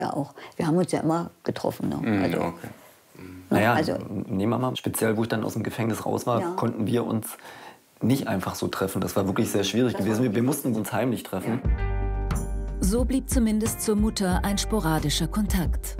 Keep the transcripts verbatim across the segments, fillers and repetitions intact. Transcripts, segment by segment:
Ja, auch. Wir haben uns ja immer getroffen. Ne? Mhm, also, okay. mhm. Naja, also, nehmen wir mal, speziell wo ich dann aus dem Gefängnis raus war, ja. konnten wir uns nicht einfach so treffen. Das war wirklich sehr schwierig gewesen. Wir, wir mussten uns heimlich treffen. Ja. So blieb zumindest zur Mutter ein sporadischer Kontakt.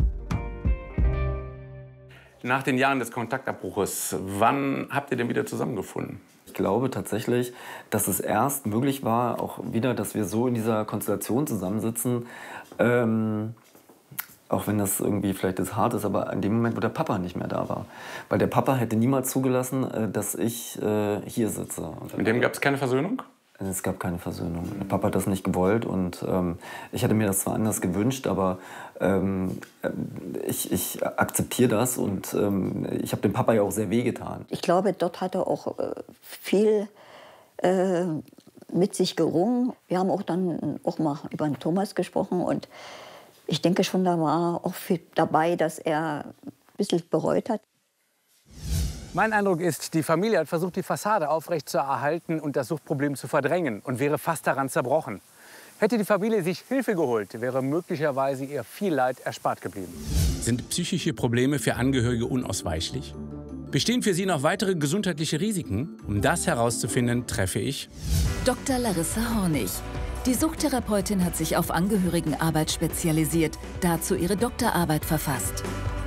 Nach den Jahren des Kontaktabbruches, wann habt ihr denn wieder zusammengefunden? Ich glaube tatsächlich, dass es erst möglich war, auch wieder, dass wir so in dieser Konstellation zusammensitzen, ähm, auch wenn das irgendwie vielleicht jetzt hart ist, aber in dem Moment, wo der Papa nicht mehr da war. Weil der Papa hätte niemals zugelassen, dass ich äh, hier sitze. Mit dem gab es keine Versöhnung? Es gab keine Versöhnung. Der Papa hat das nicht gewollt und ähm, ich hatte mir das zwar anders gewünscht, aber ähm, ich, ich akzeptiere das und ähm, ich habe dem Papa ja auch sehr wehgetan. Ich glaube, dort hat er auch äh, viel äh, mit sich gerungen. Wir haben auch dann auch mal über den Thomas gesprochen und ich denke schon, da war auch viel dabei, dass er ein bisschen bereut hat. Mein Eindruck ist, die Familie hat versucht, die Fassade aufrecht zu erhalten und das Suchtproblem zu verdrängen und wäre fast daran zerbrochen. Hätte die Familie sich Hilfe geholt, wäre möglicherweise ihr viel Leid erspart geblieben. Sind psychische Probleme für Angehörige unausweichlich? Bestehen für sie noch weitere gesundheitliche Risiken? Um das herauszufinden, treffe ich Doktor Larissa Hornig. Die Suchttherapeutin hat sich auf Angehörigenarbeit spezialisiert, dazu ihre Doktorarbeit verfasst.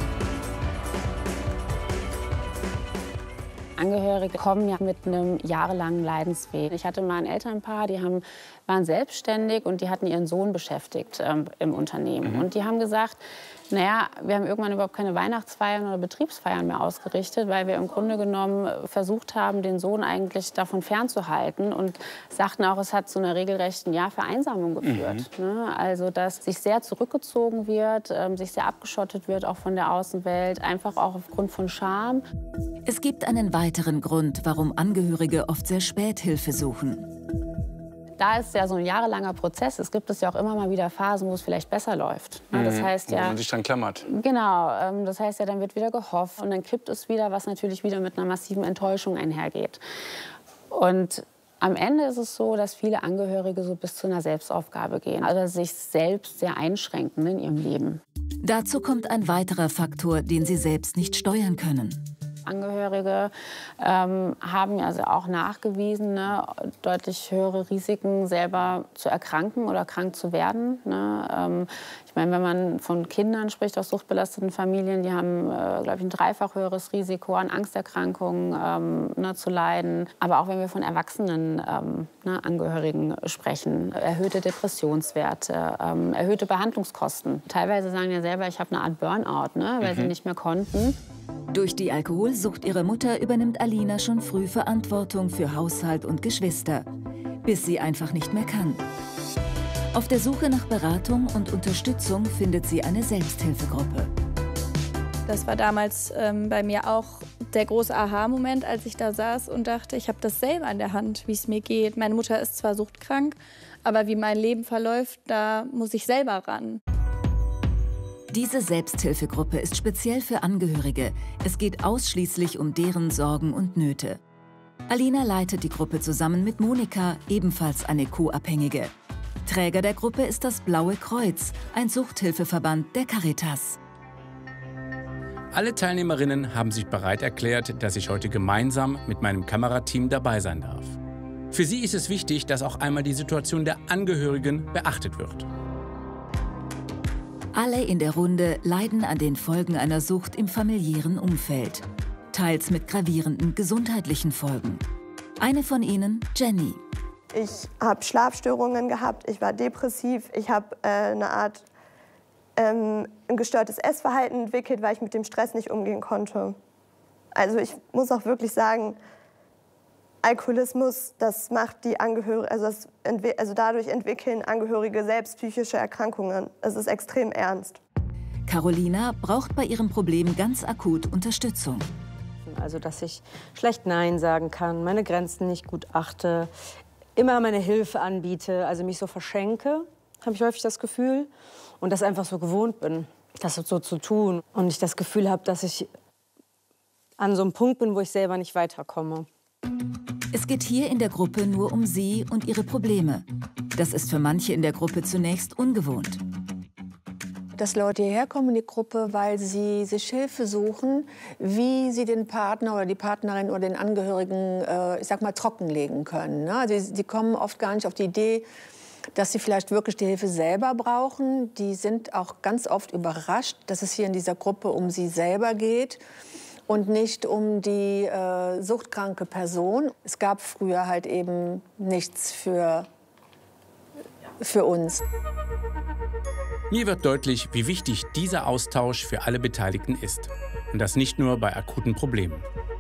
Angehörige kommen ja mit einem jahrelangen Leidensweg. Ich hatte mal ein Elternpaar, die haben, waren selbstständig und die hatten ihren Sohn beschäftigt ähm, im Unternehmen. Mhm. Und die haben gesagt, naja, wir haben irgendwann überhaupt keine Weihnachtsfeiern oder Betriebsfeiern mehr ausgerichtet, weil wir im Grunde genommen versucht haben, den Sohn eigentlich davon fernzuhalten und sagten auch, es hat zu einer regelrechten ja, Vereinsamung geführt. Mhm. Ne? Also, dass sich sehr zurückgezogen wird, ähm, sich sehr abgeschottet wird, auch von der Außenwelt, einfach auch aufgrund von Scham. Es gibt einen weiteren Grund, warum Angehörige oft sehr spät Hilfe suchen. Da ist ja so ein jahrelanger Prozess. Es gibt es ja auch immer mal wieder Phasen, wo es vielleicht besser läuft. Mhm. Das heißt ja, wo man sich dran klammert. Genau. Ähm, das heißt ja, dann wird wieder gehofft und dann kippt es wieder, was natürlich wieder mit einer massiven Enttäuschung einhergeht. Und am Ende ist es so, dass viele Angehörige so bis zu einer Selbstaufgabe gehen, also sich selbst sehr einschränken in ihrem Leben. Dazu kommt ein weiterer Faktor, den sie selbst nicht steuern können. Angehörige ähm, haben also auch nachgewiesen, ne, deutlich höhere Risiken, selber zu erkranken oder krank zu werden. Ne. Ähm, ich meine, wenn man von Kindern spricht aus suchtbelasteten Familien, die haben, äh, glaube ich, ein dreifach höheres Risiko an Angsterkrankungen ähm, ne, zu leiden. Aber auch wenn wir von erwachsenen ähm, ne, Angehörigen sprechen, erhöhte Depressionswerte, ähm, erhöhte Behandlungskosten. Teilweise sagen ja selber, ich habe eine Art Burnout, ne, weil mhm. sie nicht mehr konnten. Durch die Alkoholsucht ihrer Mutter übernimmt Alina schon früh Verantwortung für Haushalt und Geschwister, bis sie einfach nicht mehr kann. Auf der Suche nach Beratung und Unterstützung findet sie eine Selbsthilfegruppe. Das war damals ähm, bei mir auch der große Aha-Moment, als ich da saß und dachte, ich habe das selber in der Hand, wie es mir geht. Meine Mutter ist zwar suchtkrank, aber wie mein Leben verläuft, da muss ich selber ran. Diese Selbsthilfegruppe ist speziell für Angehörige. Es geht ausschließlich um deren Sorgen und Nöte. Alina leitet die Gruppe zusammen mit Monika, ebenfalls eine Co-Abhängige. Träger der Gruppe ist das Blaue Kreuz, ein Suchthilfeverband der Caritas. Alle Teilnehmerinnen haben sich bereit erklärt, dass ich heute gemeinsam mit meinem Kamerateam dabei sein darf. Für sie ist es wichtig, dass auch einmal die Situation der Angehörigen beachtet wird. Alle in der Runde leiden an den Folgen einer Sucht im familiären Umfeld, teils mit gravierenden gesundheitlichen Folgen. Eine von ihnen, Jenny. Ich habe Schlafstörungen gehabt, ich war depressiv, ich habe äh, eine Art ähm, ein gestörtes Essverhalten entwickelt, weil ich mit dem Stress nicht umgehen konnte. Also ich muss auch wirklich sagen, Alkoholismus, das macht die Angehörigen, also, das, also dadurch entwickeln Angehörige selbst psychische Erkrankungen. Es ist extrem ernst. Carolina braucht bei ihrem Problem ganz akut Unterstützung. Also, dass ich schlecht Nein sagen kann, meine Grenzen nicht gut achte, immer meine Hilfe anbiete, also mich so verschenke, habe ich häufig das Gefühl. Und das einfach so gewohnt bin, das so zu tun. Und ich das Gefühl habe, dass ich an so einem Punkt bin, wo ich selber nicht weiterkomme. Es geht hier in der Gruppe nur um sie und ihre Probleme. Das ist für manche in der Gruppe zunächst ungewohnt. dass Leute hierher kommen in die Gruppe, weil sie sich Hilfe suchen, wie sie den Partner oder die Partnerin oder den Angehörigen, äh, ich sag mal, trockenlegen können. Ne? Also sie kommen oft gar nicht auf die Idee, dass sie vielleicht wirklich die Hilfe selber brauchen. Die sind auch ganz oft überrascht, dass es hier in dieser Gruppe um sie selber geht und nicht um die äh, suchtkranke Person. Es gab früher halt eben nichts für, für uns. Mir wird deutlich, wie wichtig dieser Austausch für alle Beteiligten ist. Und das nicht nur bei akuten Problemen.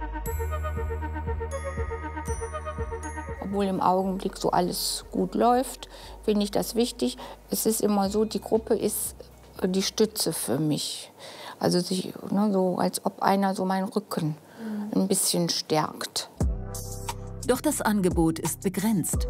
Obwohl im Augenblick so alles gut läuft, finde ich das wichtig. Es ist immer so, die Gruppe ist die Stütze für mich. Also sich, ne, so, als ob einer so meinen Rücken ein bisschen stärkt. Doch das Angebot ist begrenzt.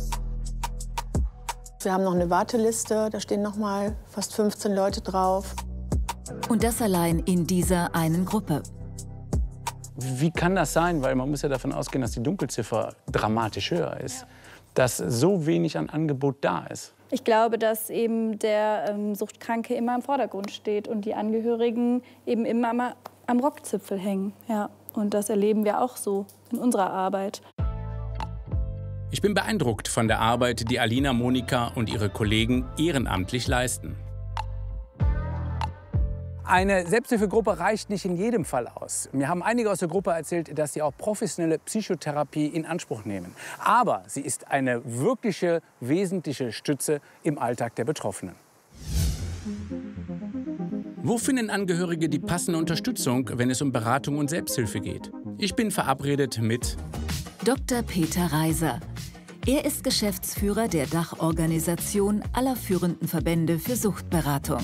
Wir haben noch eine Warteliste, da stehen noch mal fast fünfzehn Leute drauf. Und das allein in dieser einen Gruppe. Wie kann das sein? Weil man muss ja davon ausgehen, dass die Dunkelziffer dramatisch höher ist. Ja. Dass so wenig an Angebot da ist. Ich glaube, dass eben der ähm, Suchtkranke immer im Vordergrund steht und die Angehörigen eben immer am, am Rockzipfel hängen. Ja. Und das erleben wir auch so in unserer Arbeit. Ich bin beeindruckt von der Arbeit, die Alina, Monika und ihre Kollegen ehrenamtlich leisten. Eine Selbsthilfegruppe reicht nicht in jedem Fall aus. Mir haben einige aus der Gruppe erzählt, dass sie auch professionelle Psychotherapie in Anspruch nehmen. Aber sie ist eine wirkliche, wesentliche Stütze im Alltag der Betroffenen. Wo finden Angehörige die passende Unterstützung, wenn es um Beratung und Selbsthilfe geht? Ich bin verabredet mit Doktor Peter Reiser. Er ist Geschäftsführer der Dachorganisation aller führenden Verbände für Suchtberatung.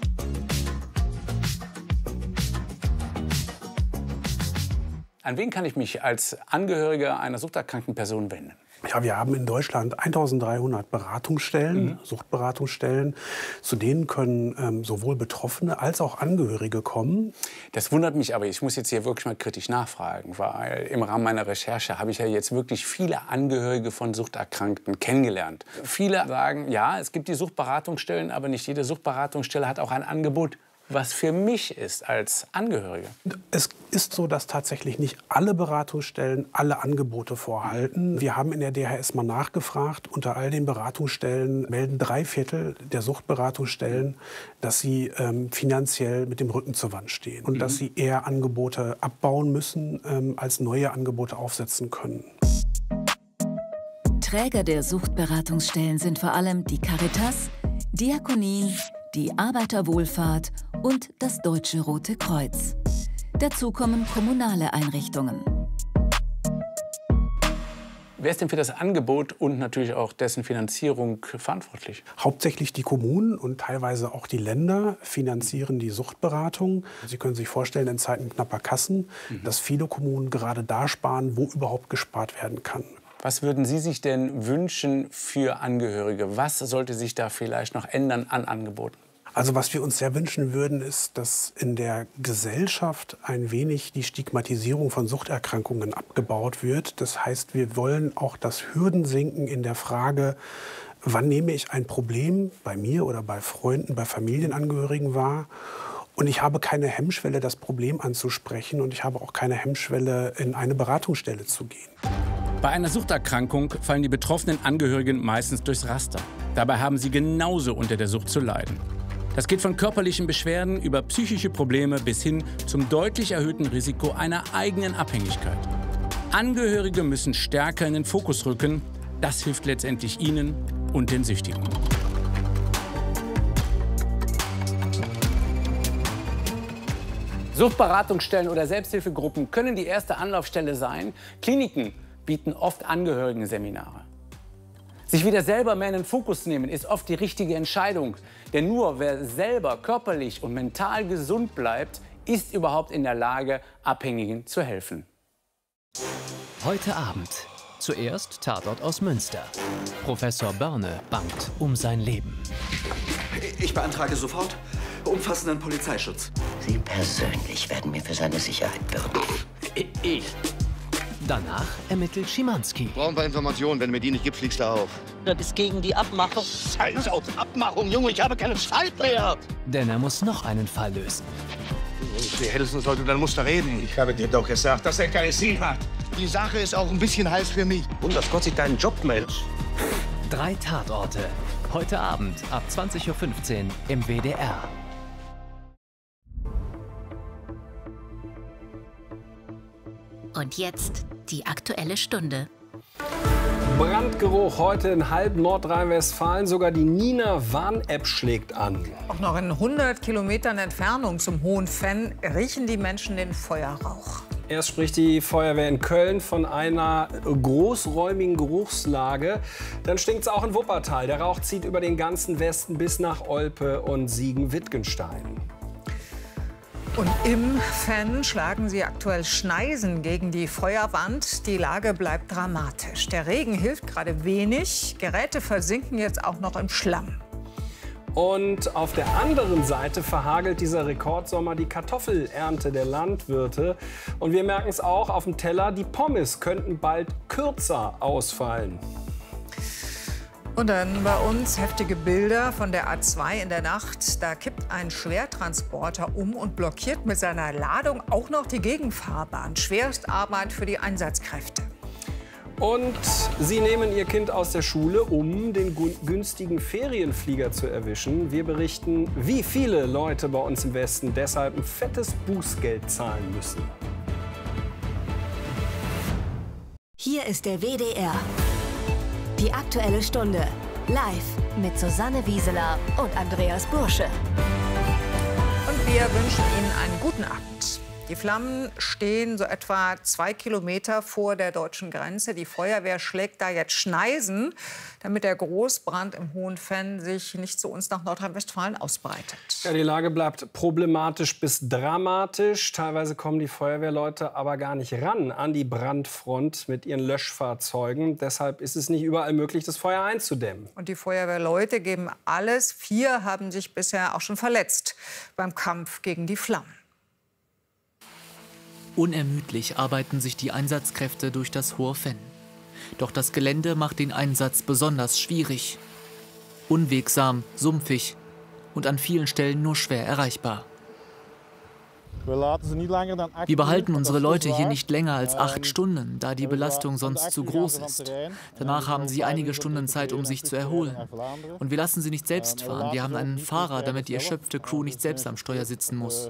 An wen kann ich mich als Angehöriger einer suchterkrankten Person wenden? Ja, wir haben in Deutschland eintausenddreihundert Beratungsstellen, mhm. Suchtberatungsstellen. Zu denen können ähm, sowohl Betroffene als auch Angehörige kommen. Das wundert mich aber. Ich muss jetzt hier wirklich mal kritisch nachfragen, weil im Rahmen meiner Recherche habe ich ja jetzt wirklich viele Angehörige von Suchterkrankten kennengelernt. Viele sagen, ja, es gibt die Suchtberatungsstellen, aber nicht jede Suchtberatungsstelle hat auch ein Angebot, was für mich ist als Angehörige. Es ist so, dass tatsächlich nicht alle Beratungsstellen alle Angebote vorhalten. Wir haben in der D H S mal nachgefragt. Unter all den Beratungsstellen melden drei Viertel der Suchtberatungsstellen, dass sie ähm, finanziell mit dem Rücken zur Wand stehen. Und mhm. dass sie eher Angebote abbauen müssen, ähm, als neue Angebote aufsetzen können. Träger der Suchtberatungsstellen sind vor allem die Caritas, Diakonien, die Arbeiterwohlfahrt und das Deutsche Rote Kreuz. Dazu kommen kommunale Einrichtungen. Wer ist denn für das Angebot und natürlich auch dessen Finanzierung verantwortlich? Hauptsächlich die Kommunen und teilweise auch die Länder finanzieren die Suchtberatung. Sie können sich vorstellen, in Zeiten knapper Kassen, mhm. dass viele Kommunen gerade da sparen, wo überhaupt gespart werden kann. Was würden Sie sich denn wünschen für Angehörige? Was sollte sich da vielleicht noch ändern an Angeboten? Also was wir uns sehr wünschen würden, ist, dass in der Gesellschaft ein wenig die Stigmatisierung von Suchterkrankungen abgebaut wird. Das heißt, wir wollen auch das Hürdensenken in der Frage, wann nehme ich ein Problem bei mir oder bei Freunden, bei Familienangehörigen wahr. Und ich habe keine Hemmschwelle, das Problem anzusprechen. Und ich habe auch keine Hemmschwelle, in eine Beratungsstelle zu gehen. Bei einer Suchterkrankung fallen die betroffenen Angehörigen meistens durchs Raster. Dabei haben sie genauso unter der Sucht zu leiden. Das geht von körperlichen Beschwerden über psychische Probleme bis hin zum deutlich erhöhten Risiko einer eigenen Abhängigkeit. Angehörige müssen stärker in den Fokus rücken. Das hilft letztendlich ihnen und den Süchtigen. Suchtberatungsstellen oder Selbsthilfegruppen können die erste Anlaufstelle sein. Kliniken bieten oft Angehörigenseminare. Sich wieder selber mehr in den Fokus nehmen, ist oft die richtige Entscheidung. Denn nur wer selber körperlich und mental gesund bleibt, ist überhaupt in der Lage, Abhängigen zu helfen. Heute Abend. Zuerst Tatort aus Münster. Professor Börne bangt um sein Leben. Ich beantrage sofort umfassenden Polizeischutz. Sie persönlich werden mir für seine Sicherheit bürgen. Ich. Danach ermittelt Schimanski. Brauchen wir Informationen. Wenn du mir die nicht gibst, fliegst du auf. Das ist gegen die Abmachung. Scheiß auf Abmachung, Junge, ich habe keine Zeit mehr. Denn er muss noch einen Fall lösen. Wenn ich dir helfen sollte, dann musst du reden. Ich habe dir doch gesagt, dass er keinen Sinn hat. Die Sache ist auch ein bisschen heiß für mich. Und das Gott sich deinen Job, Mensch. Drei Tatorte. Heute Abend ab zwanzig Uhr fünfzehn im W D R. Und jetzt die Aktuelle Stunde. Brandgeruch heute in halb Nordrhein-Westfalen. Sogar die Nina Warn-App schlägt an. Auch noch in hundert Kilometern Entfernung zum Hohen Venn riechen die Menschen den Feuerrauch. Erst spricht die Feuerwehr in Köln von einer großräumigen Geruchslage. Dann stinkt es auch in Wuppertal. Der Rauch zieht über den ganzen Westen bis nach Olpe und Siegen-Wittgenstein. Und im Venn schlagen sie aktuell Schneisen gegen die Feuerwand. Die Lage bleibt dramatisch. Der Regen hilft gerade wenig. Geräte versinken jetzt auch noch im Schlamm. Und auf der anderen Seite verhagelt dieser Rekordsommer die Kartoffelernte der Landwirte. Und wir merken es auch auf dem Teller, die Pommes könnten bald kürzer ausfallen. Und dann bei uns heftige Bilder von der A zwei in der Nacht. Da kippt ein Schwertransporter um und blockiert mit seiner Ladung auch noch die Gegenfahrbahn. Schwerstarbeit für die Einsatzkräfte. Und sie nehmen ihr Kind aus der Schule, um den günstigen Ferienflieger zu erwischen. Wir berichten, wie viele Leute bei uns im Westen deshalb ein fettes Bußgeld zahlen müssen. Hier ist der W D R. Die Aktuelle Stunde. Live mit Susanne Wieseler und Andreas Bursche. Und wir wünschen Ihnen einen guten Abend. Die Flammen stehen so etwa zwei Kilometer vor der deutschen Grenze. Die Feuerwehr schlägt da jetzt Schneisen, damit der Großbrand im Hohen Venn sich nicht zu uns nach Nordrhein-Westfalen ausbreitet. Ja, die Lage bleibt problematisch bis dramatisch. Teilweise kommen die Feuerwehrleute aber gar nicht ran an die Brandfront mit ihren Löschfahrzeugen. Deshalb ist es nicht überall möglich, das Feuer einzudämmen. Und die Feuerwehrleute geben alles. Vier haben sich bisher auch schon verletzt beim Kampf gegen die Flammen. Unermüdlich arbeiten sich die Einsatzkräfte durch das Hohe Venn. Doch das Gelände macht den Einsatz besonders schwierig. Unwegsam, sumpfig und an vielen Stellen nur schwer erreichbar. Wir behalten unsere Leute hier nicht länger als acht Stunden, da die Belastung sonst zu groß ist. Danach haben sie einige Stunden Zeit, um sich zu erholen. Und wir lassen sie nicht selbst fahren. Wir haben einen Fahrer, damit die erschöpfte Crew nicht selbst am Steuer sitzen muss.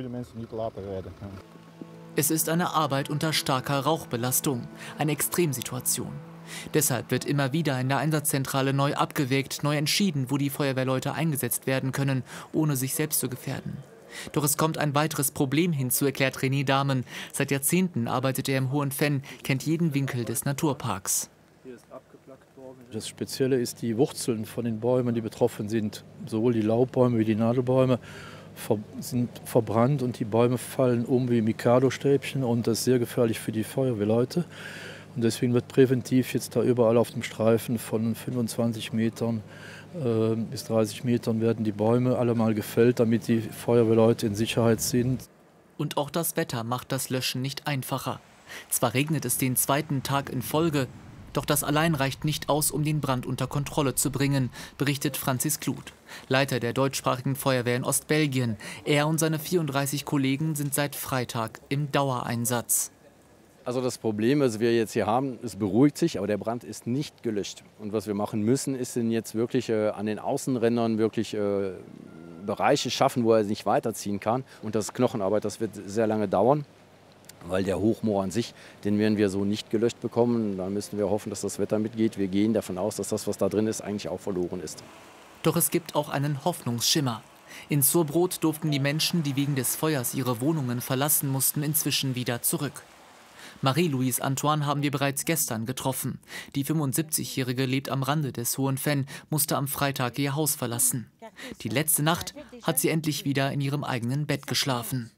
Es ist eine Arbeit unter starker Rauchbelastung, eine Extremsituation. Deshalb wird immer wieder in der Einsatzzentrale neu abgewägt, neu entschieden, wo die Feuerwehrleute eingesetzt werden können, ohne sich selbst zu gefährden. Doch es kommt ein weiteres Problem hinzu, erklärt René Dahmen. Seit Jahrzehnten arbeitet er im Hohen Venn, kennt jeden Winkel des Naturparks. Das Spezielle ist die Wurzeln von den Bäumen, die betroffen sind. Sowohl die Laubbäume wie die Nadelbäume sind verbrannt und die Bäume fallen um wie Mikado-Stäbchen und das ist sehr gefährlich für die Feuerwehrleute. Und deswegen wird präventiv jetzt da überall auf dem Streifen von fünfundzwanzig Metern äh, bis dreißig Metern werden die Bäume alle mal gefällt, damit die Feuerwehrleute in Sicherheit sind. Und auch das Wetter macht das Löschen nicht einfacher. Zwar regnet es den zweiten Tag in Folge, doch das allein reicht nicht aus, um den Brand unter Kontrolle zu bringen, berichtet Franzis Kluth, Leiter der deutschsprachigen Feuerwehr in Ostbelgien. Er und seine vierunddreißig Kollegen sind seit Freitag im Dauereinsatz. Also das Problem, was wir jetzt hier haben, es beruhigt sich, aber der Brand ist nicht gelöscht. Und was wir machen müssen, ist jetzt wirklich äh, an den Außenrändern wirklich äh, Bereiche schaffen, wo er nicht weiterziehen kann. Und das ist Knochenarbeit, das wird sehr lange dauern. Weil der Hochmoor an sich, den werden wir so nicht gelöscht bekommen. Da müssen wir hoffen, dass das Wetter mitgeht. Wir gehen davon aus, dass das, was da drin ist, eigentlich auch verloren ist. Doch es gibt auch einen Hoffnungsschimmer. In Surbrot durften die Menschen, die wegen des Feuers ihre Wohnungen verlassen mussten, inzwischen wieder zurück. Marie-Louise Antoine haben wir bereits gestern getroffen. Die fünfundsiebzigjährige lebt am Rande des Hohen Venn, musste am Freitag ihr Haus verlassen. Die letzte Nacht hat sie endlich wieder in ihrem eigenen Bett geschlafen.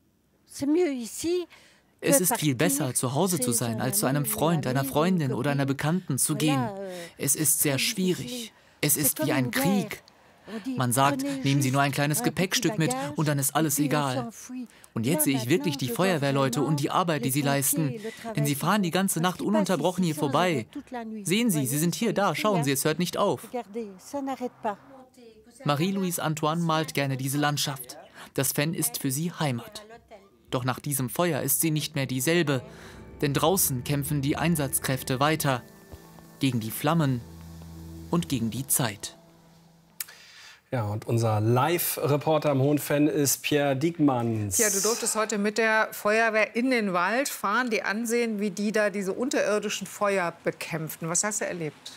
Es ist viel besser, zu Hause zu sein, als zu einem Freund, einer Freundin oder einer Bekannten zu gehen. Es ist sehr schwierig. Es ist wie ein Krieg. Man sagt, nehmen Sie nur ein kleines Gepäckstück mit und dann ist alles egal. Und jetzt sehe ich wirklich die Feuerwehrleute und die Arbeit, die sie leisten. Denn sie fahren die ganze Nacht ununterbrochen hier vorbei. Sehen Sie, sie sind hier, da, schauen Sie, es hört nicht auf. Marie-Louise Antoine malt gerne diese Landschaft. Das Fenn ist für sie Heimat. Doch nach diesem Feuer ist sie nicht mehr dieselbe. Denn draußen kämpfen die Einsatzkräfte weiter. Gegen die Flammen und gegen die Zeit. Ja, und unser Live-Reporter am Hohenfenn ist Pierre Diekmanns. Ja, du durftest heute mit der Feuerwehr in den Wald fahren, die ansehen, wie die da diese unterirdischen Feuer bekämpften. Was hast du erlebt?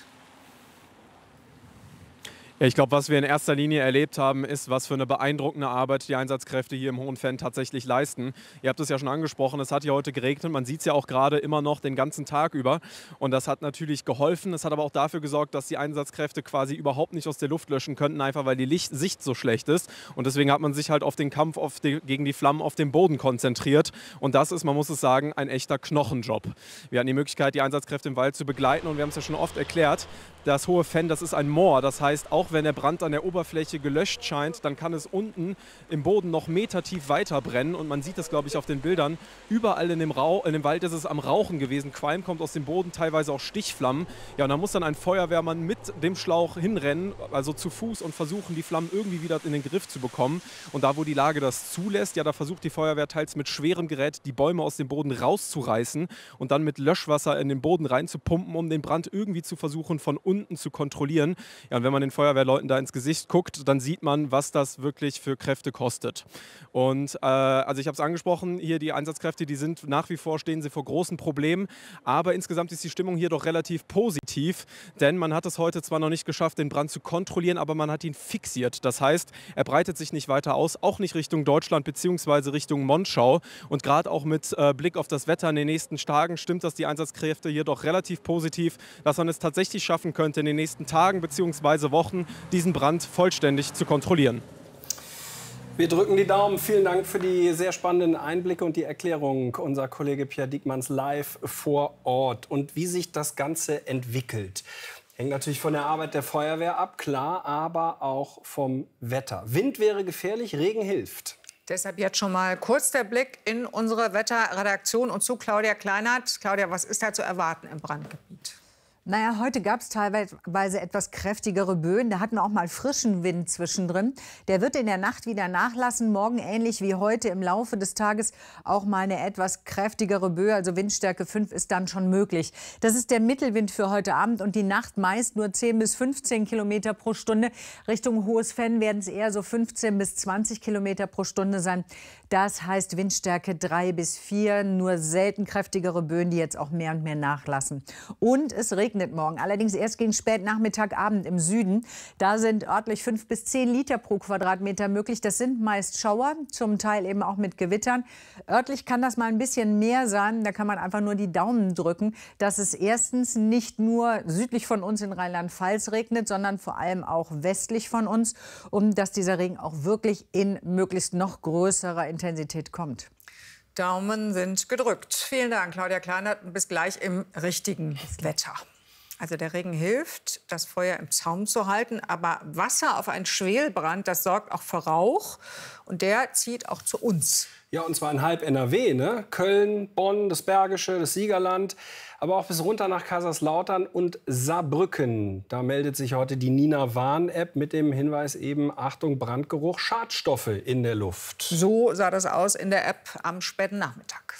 Ja, ich glaube, was wir in erster Linie erlebt haben, ist, was für eine beeindruckende Arbeit die Einsatzkräfte hier im Hohenfenn tatsächlich leisten. Ihr habt es ja schon angesprochen, es hat hier heute geregnet. Man sieht es ja auch gerade immer noch den ganzen Tag über. Und das hat natürlich geholfen. Es hat aber auch dafür gesorgt, dass die Einsatzkräfte quasi überhaupt nicht aus der Luft löschen könnten, einfach weil die Licht Sicht so schlecht ist. Und deswegen hat man sich halt auf den Kampf auf die, gegen die Flammen auf dem Boden konzentriert. Und das ist, man muss es sagen, ein echter Knochenjob. Wir hatten die Möglichkeit, die Einsatzkräfte im Wald zu begleiten. Und wir haben es ja schon oft erklärt, das Hohenfenn, das ist ein Moor. Das heißt, auch wenn der Brand an der Oberfläche gelöscht scheint, dann kann es unten im Boden noch metertief weiter brennen. Und man sieht das, glaube ich, auf den Bildern. Überall in dem, Rauch, in dem Wald ist es am Rauchen gewesen. Qualm kommt aus dem Boden, teilweise auch Stichflammen. Ja, und da muss dann ein Feuerwehrmann mit dem Schlauch hinrennen, also zu Fuß, und versuchen, die Flammen irgendwie wieder in den Griff zu bekommen. Und da, wo die Lage das zulässt, ja, da versucht die Feuerwehr teils mit schwerem Gerät die Bäume aus dem Boden rauszureißen und dann mit Löschwasser in den Boden reinzupumpen, um den Brand irgendwie zu versuchen, von unten zu kontrollieren. Ja, und wenn man den Feuerwehrleuten da ins Gesicht guckt, dann sieht man, was das wirklich für Kräfte kostet. Und äh, also ich habe es angesprochen, hier die Einsatzkräfte, die sind nach wie vor, stehen sie vor großen Problemen, aber insgesamt ist die Stimmung hier doch relativ positiv, denn man hat es heute zwar noch nicht geschafft, den Brand zu kontrollieren, aber man hat ihn fixiert. Das heißt, er breitet sich nicht weiter aus, auch nicht Richtung Deutschland bzw. Richtung Monschau. Und gerade auch mit äh, Blick auf das Wetter in den nächsten Tagen stimmt das die Einsatzkräfte hier doch relativ positiv, dass man es tatsächlich schaffen könnte, in den nächsten Tagen bzw. Wochen diesen Brand vollständig zu kontrollieren. Wir drücken die Daumen. Vielen Dank für die sehr spannenden Einblicke und die Erklärung. Unser Kollege Pierre Diekmanns live vor Ort. Und wie sich das Ganze entwickelt, hängt natürlich von der Arbeit der Feuerwehr ab, klar, aber auch vom Wetter. Wind wäre gefährlich, Regen hilft. Deshalb jetzt schon mal kurz der Blick in unsere Wetterredaktion und zu Claudia Kleinert. Claudia, was ist da zu erwarten im Brandgebiet? Naja, heute gab es teilweise etwas kräftigere Böen. Da hatten wir auch mal frischen Wind zwischendrin. Der wird in der Nacht wieder nachlassen. Morgen ähnlich wie heute im Laufe des Tages auch mal eine etwas kräftigere Böe. Also Windstärke fünf ist dann schon möglich. Das ist der Mittelwind für heute Abend und die Nacht meist nur zehn bis fünfzehn Kilometer pro Stunde. Richtung Hohes-Fenn werden es eher so fünfzehn bis zwanzig Kilometer pro Stunde sein. Das heißt Windstärke drei bis vier, nur selten kräftigere Böen, die jetzt auch mehr und mehr nachlassen. Und es regnet morgen, allerdings erst gegen Spätnachmittag, Abend im Süden. Da sind örtlich fünf bis zehn Liter pro Quadratmeter möglich. Das sind meist Schauer, zum Teil eben auch mit Gewittern. Örtlich kann das mal ein bisschen mehr sein. Da kann man einfach nur die Daumen drücken, dass es erstens nicht nur südlich von uns in Rheinland-Pfalz regnet, sondern vor allem auch westlich von uns. Und dass dieser Regen auch wirklich in möglichst noch größerer Intensität kommt. Daumen sind gedrückt. Vielen Dank, Claudia Kleinert. Und bis gleich im richtigen Wetter. Also der Regen hilft, das Feuer im Zaum zu halten. Aber Wasser auf einen Schwelbrand, das sorgt auch für Rauch. Und der zieht auch zu uns. Ja, und zwar in halb N R W, ne? Köln, Bonn, das Bergische, das Siegerland, aber auch bis runter nach Kaiserslautern und Saarbrücken. Da meldet sich heute die Nina Warn-App mit dem Hinweis eben, Achtung, Brandgeruch, Schadstoffe in der Luft. So sah das aus in der App am späten Nachmittag.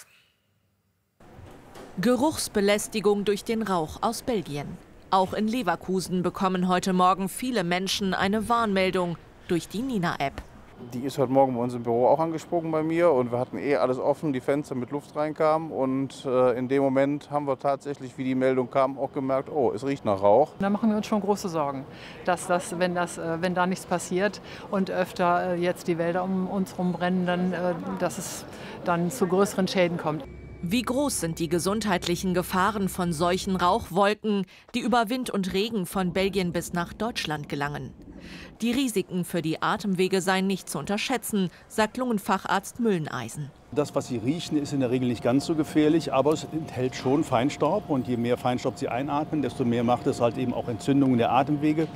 Geruchsbelästigung durch den Rauch aus Belgien. Auch in Leverkusen bekommen heute Morgen viele Menschen eine Warnmeldung durch die Nina-App. Die ist heute Morgen bei uns im Büro auch angesprungen bei mir und wir hatten eh alles offen, die Fenster mit Luft reinkamen und äh, in dem Moment haben wir tatsächlich, wie die Meldung kam, auch gemerkt, oh, es riecht nach Rauch. Da machen wir uns schon große Sorgen, dass das, wenn, das, äh, wenn da nichts passiert und öfter äh, jetzt die Wälder um uns herum brennen, dann, äh, dass es dann zu größeren Schäden kommt. Wie groß sind die gesundheitlichen Gefahren von solchen Rauchwolken, die über Wind und Regen von Belgien bis nach Deutschland gelangen? Die Risiken für die Atemwege seien nicht zu unterschätzen, sagt Lungenfacharzt Mülleneisen. Das, was Sie riechen, ist in der Regel nicht ganz so gefährlich, aber es enthält schon Feinstaub. Und je mehr Feinstaub Sie einatmen, desto mehr macht es halt eben auch Entzündungen der Atemwege.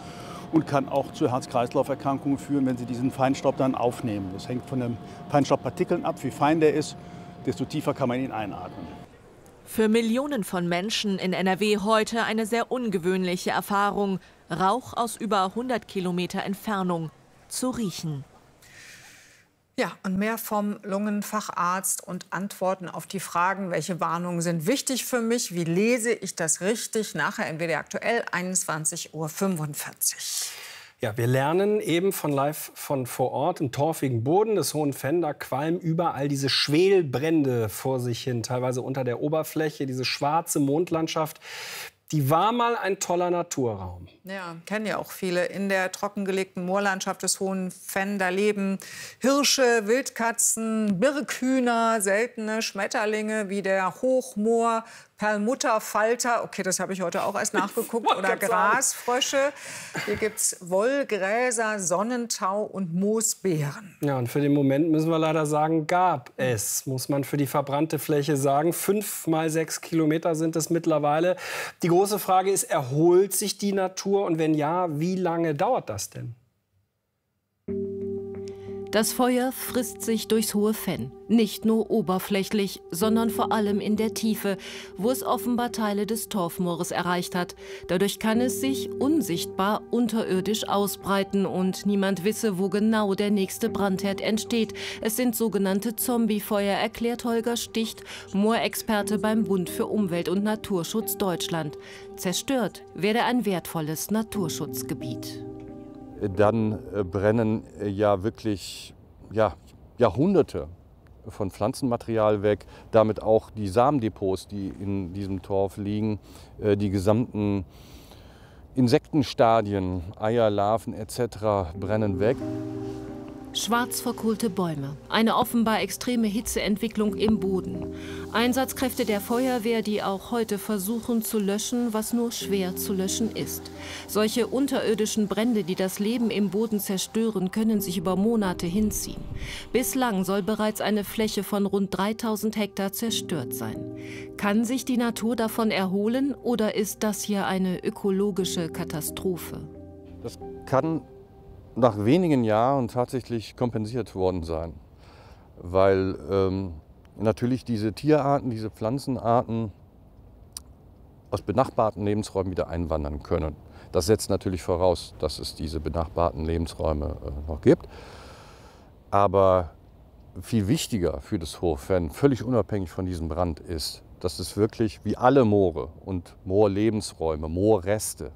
und kann auch zu Herz-Kreislauf-Erkrankungen führen, wenn Sie diesen Feinstaub dann aufnehmen. Das hängt von den Feinstaubpartikeln ab. Wie fein der ist, desto tiefer kann man ihn einatmen. Für Millionen von Menschen in N R W heute eine sehr ungewöhnliche Erfahrung, Rauch aus über hundert Kilometer Entfernung zu riechen. Ja, und mehr vom Lungenfacharzt und Antworten auf die Fragen, welche Warnungen sind wichtig für mich, wie lese ich das richtig, nachher in W D R aktuell, einundzwanzig Uhr fünfundvierzig. Ja, wir lernen eben von live von vor Ort im torfigen Boden des Hohen Venn, da qualmen überall diese Schwelbrände vor sich hin, teilweise unter der Oberfläche, diese schwarze Mondlandschaft. Die war mal ein toller Naturraum. Ja, kennen ja auch viele. In der trockengelegten Moorlandschaft des Hohen Venn, da leben Hirsche, Wildkatzen, Birkhühner, seltene Schmetterlinge wie der Hochmoor, Perlmutterfalter, okay, das habe ich heute auch erst nachgeguckt, oder Grasfrösche. Hier gibt es Wollgräser, Sonnentau und Moosbeeren. Ja, und für den Moment müssen wir leider sagen, gab es, muss man für die verbrannte Fläche sagen. Fünf mal sechs Kilometer sind es mittlerweile. Die große Frage ist, erholt sich die Natur? Und wenn ja, wie lange dauert das denn? Das Feuer frisst sich durchs Hohe Venn. Nicht nur oberflächlich, sondern vor allem in der Tiefe, wo es offenbar Teile des Torfmoores erreicht hat. Dadurch kann es sich unsichtbar unterirdisch ausbreiten und niemand wisse, wo genau der nächste Brandherd entsteht. Es sind sogenannte Zombiefeuer, erklärt Holger Sticht, Moorexperte beim Bund für Umwelt und Naturschutz Deutschland. Zerstört werde ein wertvolles Naturschutzgebiet. Dann brennen ja wirklich ja, Jahrhunderte von Pflanzenmaterial weg, damit auch die Samendepots, die in diesem Torf liegen, die gesamten Insektenstadien, Eier, Larven et cetera brennen weg. Schwarz verkohlte Bäume, eine offenbar extreme Hitzeentwicklung im Boden. Einsatzkräfte der Feuerwehr, die auch heute versuchen zu löschen, was nur schwer zu löschen ist. Solche unterirdischen Brände, die das Leben im Boden zerstören, können sich über Monate hinziehen. Bislang soll bereits eine Fläche von rund dreitausend Hektar zerstört sein. Kann sich die Natur davon erholen oder ist das hier eine ökologische Katastrophe? Das kann nach wenigen Jahren tatsächlich kompensiert worden sein, weil ähm, natürlich diese Tierarten, diese Pflanzenarten aus benachbarten Lebensräumen wieder einwandern können. Das setzt natürlich voraus, dass es diese benachbarten Lebensräume äh, noch gibt. Aber viel wichtiger für das Hohe Venn, völlig unabhängig von diesem Brand, ist, dass es wirklich wie alle Moore und Moorlebensräume, Moorreste,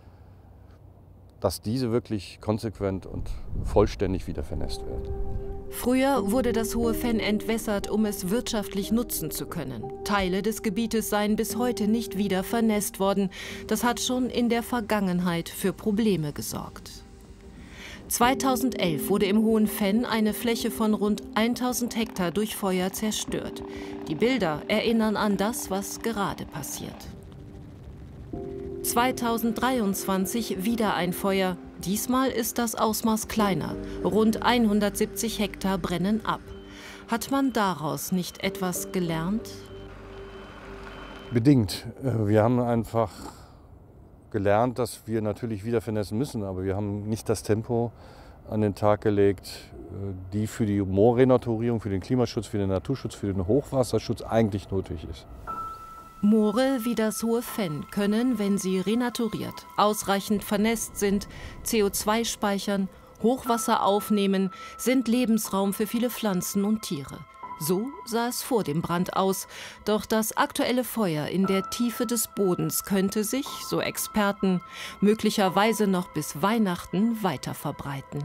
dass diese wirklich konsequent und vollständig wieder vernässt werden. Früher wurde das Hohe Venn entwässert, um es wirtschaftlich nutzen zu können. Teile des Gebietes seien bis heute nicht wieder vernässt worden. Das hat schon in der Vergangenheit für Probleme gesorgt. zweitausendelf wurde im Hohen Venn eine Fläche von rund tausend Hektar durch Feuer zerstört. Die Bilder erinnern an das, was gerade passiert. zweitausenddreiundzwanzig wieder ein Feuer. Diesmal ist das Ausmaß kleiner. Rund hundertsiebzig Hektar brennen ab. Hat man daraus nicht etwas gelernt? Bedingt. Wir haben einfach gelernt, dass wir natürlich wieder vernässen müssen, aber wir haben nicht das Tempo an den Tag gelegt, die für die Moorrenaturierung, für den Klimaschutz, für den Naturschutz, für den Hochwasserschutz eigentlich nötig ist. Moore wie das Hohe Venn können, wenn sie renaturiert, ausreichend vernässt sind, C O zwei speichern, Hochwasser aufnehmen, sind Lebensraum für viele Pflanzen und Tiere. So sah es vor dem Brand aus. Doch das aktuelle Feuer in der Tiefe des Bodens könnte sich, so Experten, möglicherweise noch bis Weihnachten weiter verbreiten.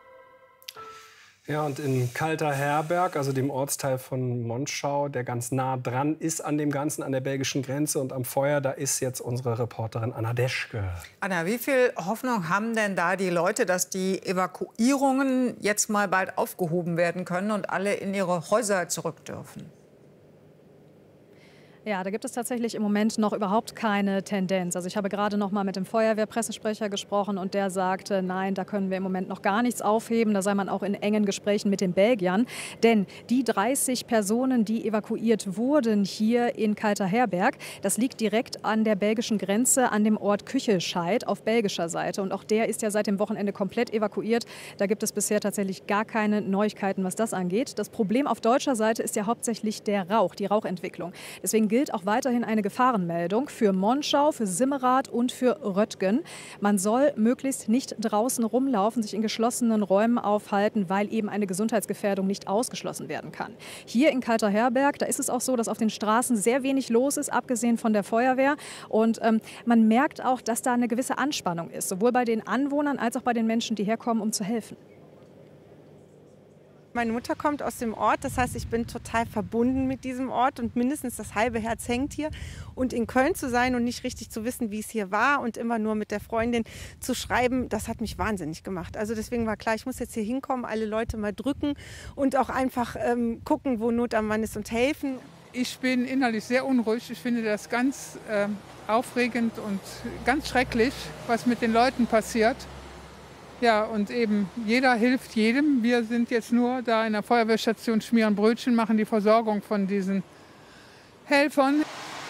Ja, und in Kalterherberg, also dem Ortsteil von Monschau, der ganz nah dran ist an dem Ganzen, an der belgischen Grenze und am Feuer, da ist jetzt unsere Reporterin Anna Deschke. Anna, wie viel Hoffnung haben denn da die Leute, dass die Evakuierungen jetzt mal bald aufgehoben werden können und alle in ihre Häuser zurück dürfen? Ja, da gibt es tatsächlich im Moment noch überhaupt keine Tendenz. Also ich habe gerade noch mal mit dem Feuerwehrpressesprecher gesprochen und der sagte, nein, da können wir im Moment noch gar nichts aufheben. Da sei man auch in engen Gesprächen mit den Belgiern. Denn die dreißig Personen, die evakuiert wurden hier in Kalterherberg, das liegt direkt an der belgischen Grenze, an dem Ort Küchelscheid auf belgischer Seite. Und auch der ist ja seit dem Wochenende komplett evakuiert. Da gibt es bisher tatsächlich gar keine Neuigkeiten, was das angeht. Das Problem auf deutscher Seite ist ja hauptsächlich der Rauch, die Rauchentwicklung. Deswegen gilt auch weiterhin eine Gefahrenmeldung für Monschau, für Simmerath und für Röttgen. Man soll möglichst nicht draußen rumlaufen, sich in geschlossenen Räumen aufhalten, weil eben eine Gesundheitsgefährdung nicht ausgeschlossen werden kann. Hier in Kalterherberg, da ist es auch so, dass auf den Straßen sehr wenig los ist, abgesehen von der Feuerwehr. Und ähm, man merkt auch, dass da eine gewisse Anspannung ist, sowohl bei den Anwohnern als auch bei den Menschen, die herkommen, um zu helfen. Meine Mutter kommt aus dem Ort, das heißt, ich bin total verbunden mit diesem Ort und mindestens das halbe Herz hängt hier. Und in Köln zu sein und nicht richtig zu wissen, wie es hier war und immer nur mit der Freundin zu schreiben, das hat mich wahnsinnig gemacht. Also deswegen war klar, ich muss jetzt hier hinkommen, alle Leute mal drücken und auch einfach ähm, gucken, wo Not am Mann ist und helfen. Ich bin innerlich sehr unruhig. Ich finde das ganz äh, aufregend und ganz schrecklich, was mit den Leuten passiert. Ja, und eben jeder hilft jedem. Wir sind jetzt nur da in der Feuerwehrstation, schmieren Brötchen, machen die Versorgung von diesen Helfern.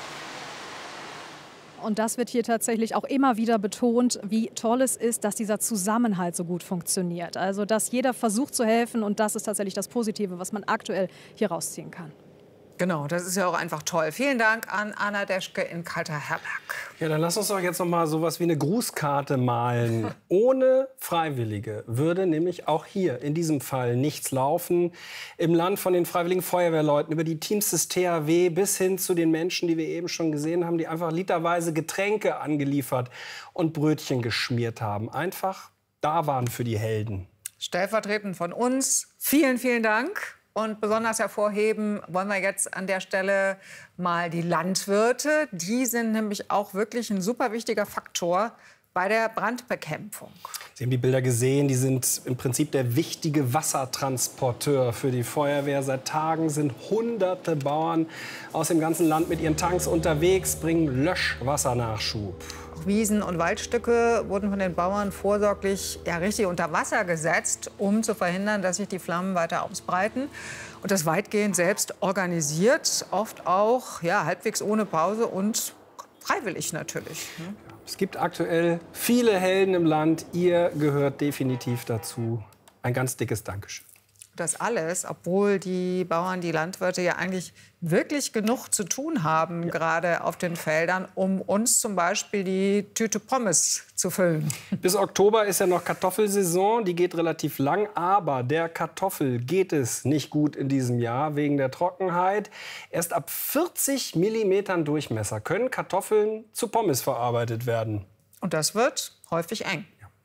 Und das wird hier tatsächlich auch immer wieder betont, wie toll es ist, dass dieser Zusammenhalt so gut funktioniert. Also, dass jeder versucht zu helfen und das ist tatsächlich das Positive, was man aktuell hier rausziehen kann. Genau, das ist ja auch einfach toll. Vielen Dank an Anna Deschke in Kalterherberg. Ja, dann lass uns doch jetzt noch mal sowas wie eine Grußkarte malen. Ohne Freiwillige würde nämlich auch hier in diesem Fall nichts laufen. Im Land von den freiwilligen Feuerwehrleuten über die Teams des T H W bis hin zu den Menschen, die wir eben schon gesehen haben, die einfach literweise Getränke angeliefert und Brötchen geschmiert haben. Einfach da waren für die Helden. Stellvertretend von uns, vielen, vielen Dank. Und besonders hervorheben wollen wir jetzt an der Stelle mal die Landwirte. Die sind nämlich auch wirklich ein super wichtiger Faktor bei der Brandbekämpfung. Sie haben die Bilder gesehen, die sind im Prinzip der wichtige Wassertransporteur für die Feuerwehr. Seit Tagen sind hunderte Bauern aus dem ganzen Land mit ihren Tanks unterwegs, bringen Löschwassernachschub. Wiesen und Waldstücke wurden von den Bauern vorsorglich ja, richtig unter Wasser gesetzt, um zu verhindern, dass sich die Flammen weiter ausbreiten. Und das weitgehend selbst organisiert, oft auch ja, halbwegs ohne Pause und freiwillig natürlich. Ne? Es gibt aktuell viele Helden im Land. Ihr gehört definitiv dazu. Ein ganz dickes Dankeschön. Das alles, obwohl die Bauern, die Landwirte ja eigentlich wirklich genug zu tun haben, ja. gerade auf den Feldern, um uns zum Beispiel die Tüte Pommes zu füllen. Bis Oktober ist ja noch Kartoffelsaison, die geht relativ lang, aber der Kartoffel geht es nicht gut in diesem Jahr wegen der Trockenheit. Erst ab vierzig Millimetern Durchmesser können Kartoffeln zu Pommes verarbeitet werden. Und das wird häufig eng.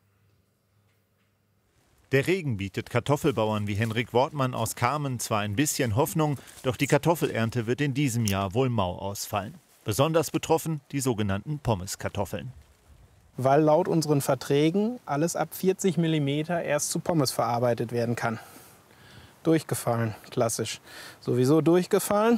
Der Regen bietet Kartoffelbauern wie Henrik Wortmann aus Kamen zwar ein bisschen Hoffnung, doch die Kartoffelernte wird in diesem Jahr wohl mau ausfallen. Besonders betroffen die sogenannten Pommeskartoffeln. Weil laut unseren Verträgen alles ab vierzig Millimeter erst zu Pommes verarbeitet werden kann. Durchgefallen, klassisch. Sowieso durchgefallen.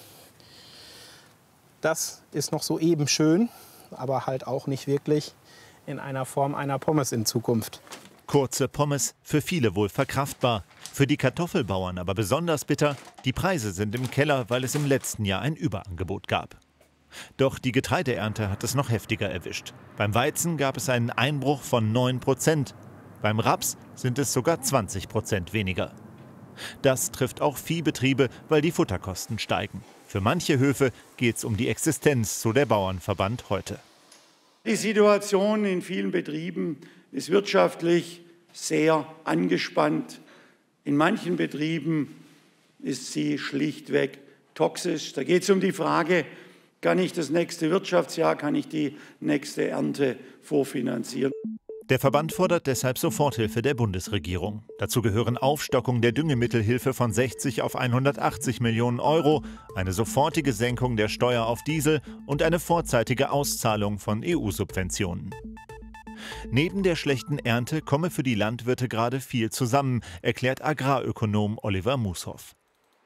Das ist noch so eben schön, aber halt auch nicht wirklich in einer Form einer Pommes in Zukunft. Kurze Pommes, für viele wohl verkraftbar. Für die Kartoffelbauern aber besonders bitter. Die Preise sind im Keller, weil es im letzten Jahr ein Überangebot gab. Doch die Getreideernte hat es noch heftiger erwischt. Beim Weizen gab es einen Einbruch von neun Prozent. Beim Raps sind es sogar zwanzig Prozent weniger. Das trifft auch Viehbetriebe, weil die Futterkosten steigen. Für manche Höfe geht es um die Existenz, so der Bauernverband heute. Die Situation in vielen Betrieben ist wirtschaftlich sehr angespannt. In manchen Betrieben ist sie schlichtweg toxisch. Da geht es um die Frage, kann ich das nächste Wirtschaftsjahr, kann ich die nächste Ernte vorfinanzieren? Der Verband fordert deshalb Soforthilfe der Bundesregierung. Dazu gehören Aufstockung der Düngemittelhilfe von sechzig auf hundertachtzig Millionen Euro, eine sofortige Senkung der Steuer auf Diesel und eine vorzeitige Auszahlung von E U-Subventionen. Neben der schlechten Ernte komme für die Landwirte gerade viel zusammen, erklärt Agrarökonom Oliver Mushoff.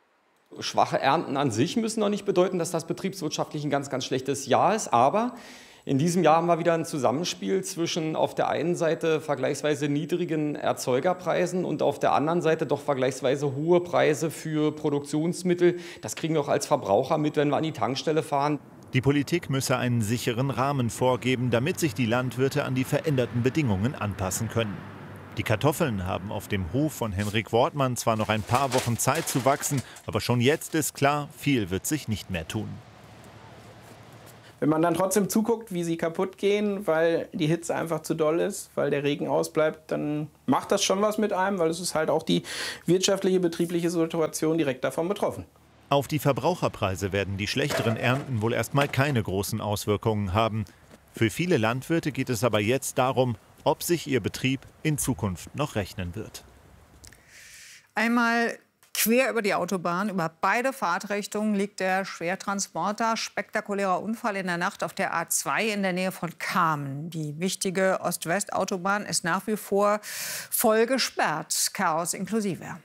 Schwache Ernten an sich müssen noch nicht bedeuten, dass das betriebswirtschaftlich ein ganz, ganz schlechtes Jahr ist. Aber in diesem Jahr haben wir wieder ein Zusammenspiel zwischen auf der einen Seite vergleichsweise niedrigen Erzeugerpreisen und auf der anderen Seite doch vergleichsweise hohe Preise für Produktionsmittel. Das kriegen wir auch als Verbraucher mit, wenn wir an die Tankstelle fahren. Die Politik müsse einen sicheren Rahmen vorgeben, damit sich die Landwirte an die veränderten Bedingungen anpassen können. Die Kartoffeln haben auf dem Hof von Henrik Wortmann zwar noch ein paar Wochen Zeit zu wachsen, aber schon jetzt ist klar, viel wird sich nicht mehr tun. Wenn man dann trotzdem zuguckt, wie sie kaputt gehen, weil die Hitze einfach zu doll ist, weil der Regen ausbleibt, dann macht das schon was mit einem, weil es ist halt auch die wirtschaftliche, betriebliche Situation direkt davon betroffen. Auf die Verbraucherpreise werden die schlechteren Ernten wohl erstmal keine großen Auswirkungen haben. Für viele Landwirte geht es aber jetzt darum, ob sich ihr Betrieb in Zukunft noch rechnen wird. Einmal quer über die Autobahn, über beide Fahrtrichtungen liegt der Schwertransporter. Spektakulärer Unfall in der Nacht auf der A zwei in der Nähe von Kamen. Die wichtige Ost-West-Autobahn ist nach wie vor voll gesperrt. Chaos inklusive.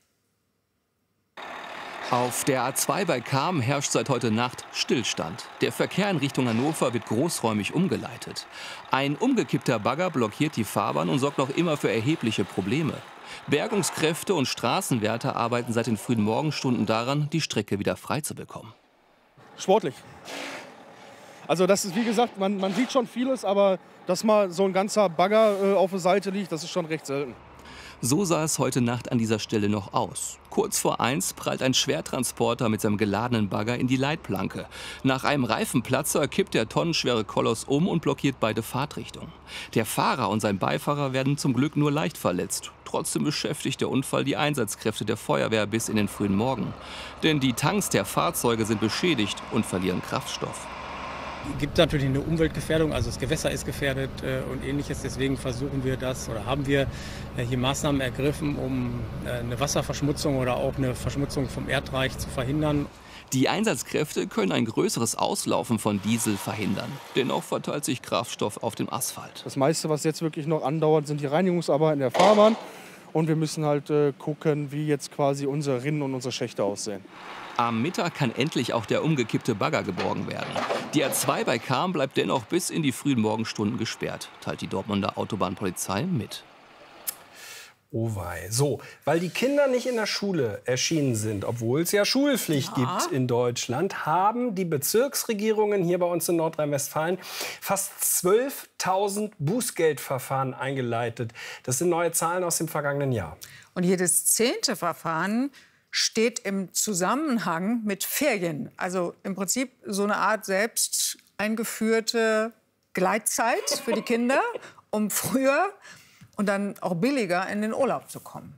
Auf der A zwei bei Kamen herrscht seit heute Nacht Stillstand. Der Verkehr in Richtung Hannover wird großräumig umgeleitet. Ein umgekippter Bagger blockiert die Fahrbahn und sorgt noch immer für erhebliche Probleme. Bergungskräfte und Straßenwärter arbeiten seit den frühen Morgenstunden daran, die Strecke wieder frei zu bekommen. Sportlich. Also das ist, wie gesagt, man, man sieht schon vieles, aber dass mal so ein ganzer Bagger äh, auf der Seite liegt, das ist schon recht selten. So sah es heute Nacht an dieser Stelle noch aus. Kurz vor eins prallt ein Schwertransporter mit seinem geladenen Bagger in die Leitplanke. Nach einem Reifenplatzer kippt der tonnenschwere Koloss um und blockiert beide Fahrtrichtungen. Der Fahrer und sein Beifahrer werden zum Glück nur leicht verletzt. Trotzdem beschäftigt der Unfall die Einsatzkräfte der Feuerwehr bis in den frühen Morgen. Denn die Tanks der Fahrzeuge sind beschädigt und verlieren Kraftstoff. Es gibt natürlich eine Umweltgefährdung, also das Gewässer ist gefährdet äh, und Ähnliches. Deswegen versuchen wir das oder haben wir äh, hier Maßnahmen ergriffen, um äh, eine Wasserverschmutzung oder auch eine Verschmutzung vom Erdreich zu verhindern. Die Einsatzkräfte können ein größeres Auslaufen von Diesel verhindern. Dennoch verteilt sich Kraftstoff auf dem Asphalt. Das meiste, was jetzt wirklich noch andauert, sind die Reinigungsarbeiten der Fahrbahn. Und wir müssen halt äh, gucken, wie jetzt quasi unsere Rinnen und unsere Schächte aussehen. Am Mittag kann endlich auch der umgekippte Bagger geborgen werden. Die A zwei bei Kamen bleibt dennoch bis in die frühen Morgenstunden gesperrt, teilt die Dortmunder Autobahnpolizei mit. Oh wei. So, weil die Kinder nicht in der Schule erschienen sind, obwohl es ja Schulpflicht ja. gibt in Deutschland, haben die Bezirksregierungen hier bei uns in Nordrhein-Westfalen fast zwölftausend Bußgeldverfahren eingeleitet. Das sind neue Zahlen aus dem vergangenen Jahr. Und jedes zehnte Verfahren steht im Zusammenhang mit Ferien. Also im Prinzip so eine Art selbst eingeführte Gleitzeit für die Kinder, um früher und dann auch billiger in den Urlaub zu kommen.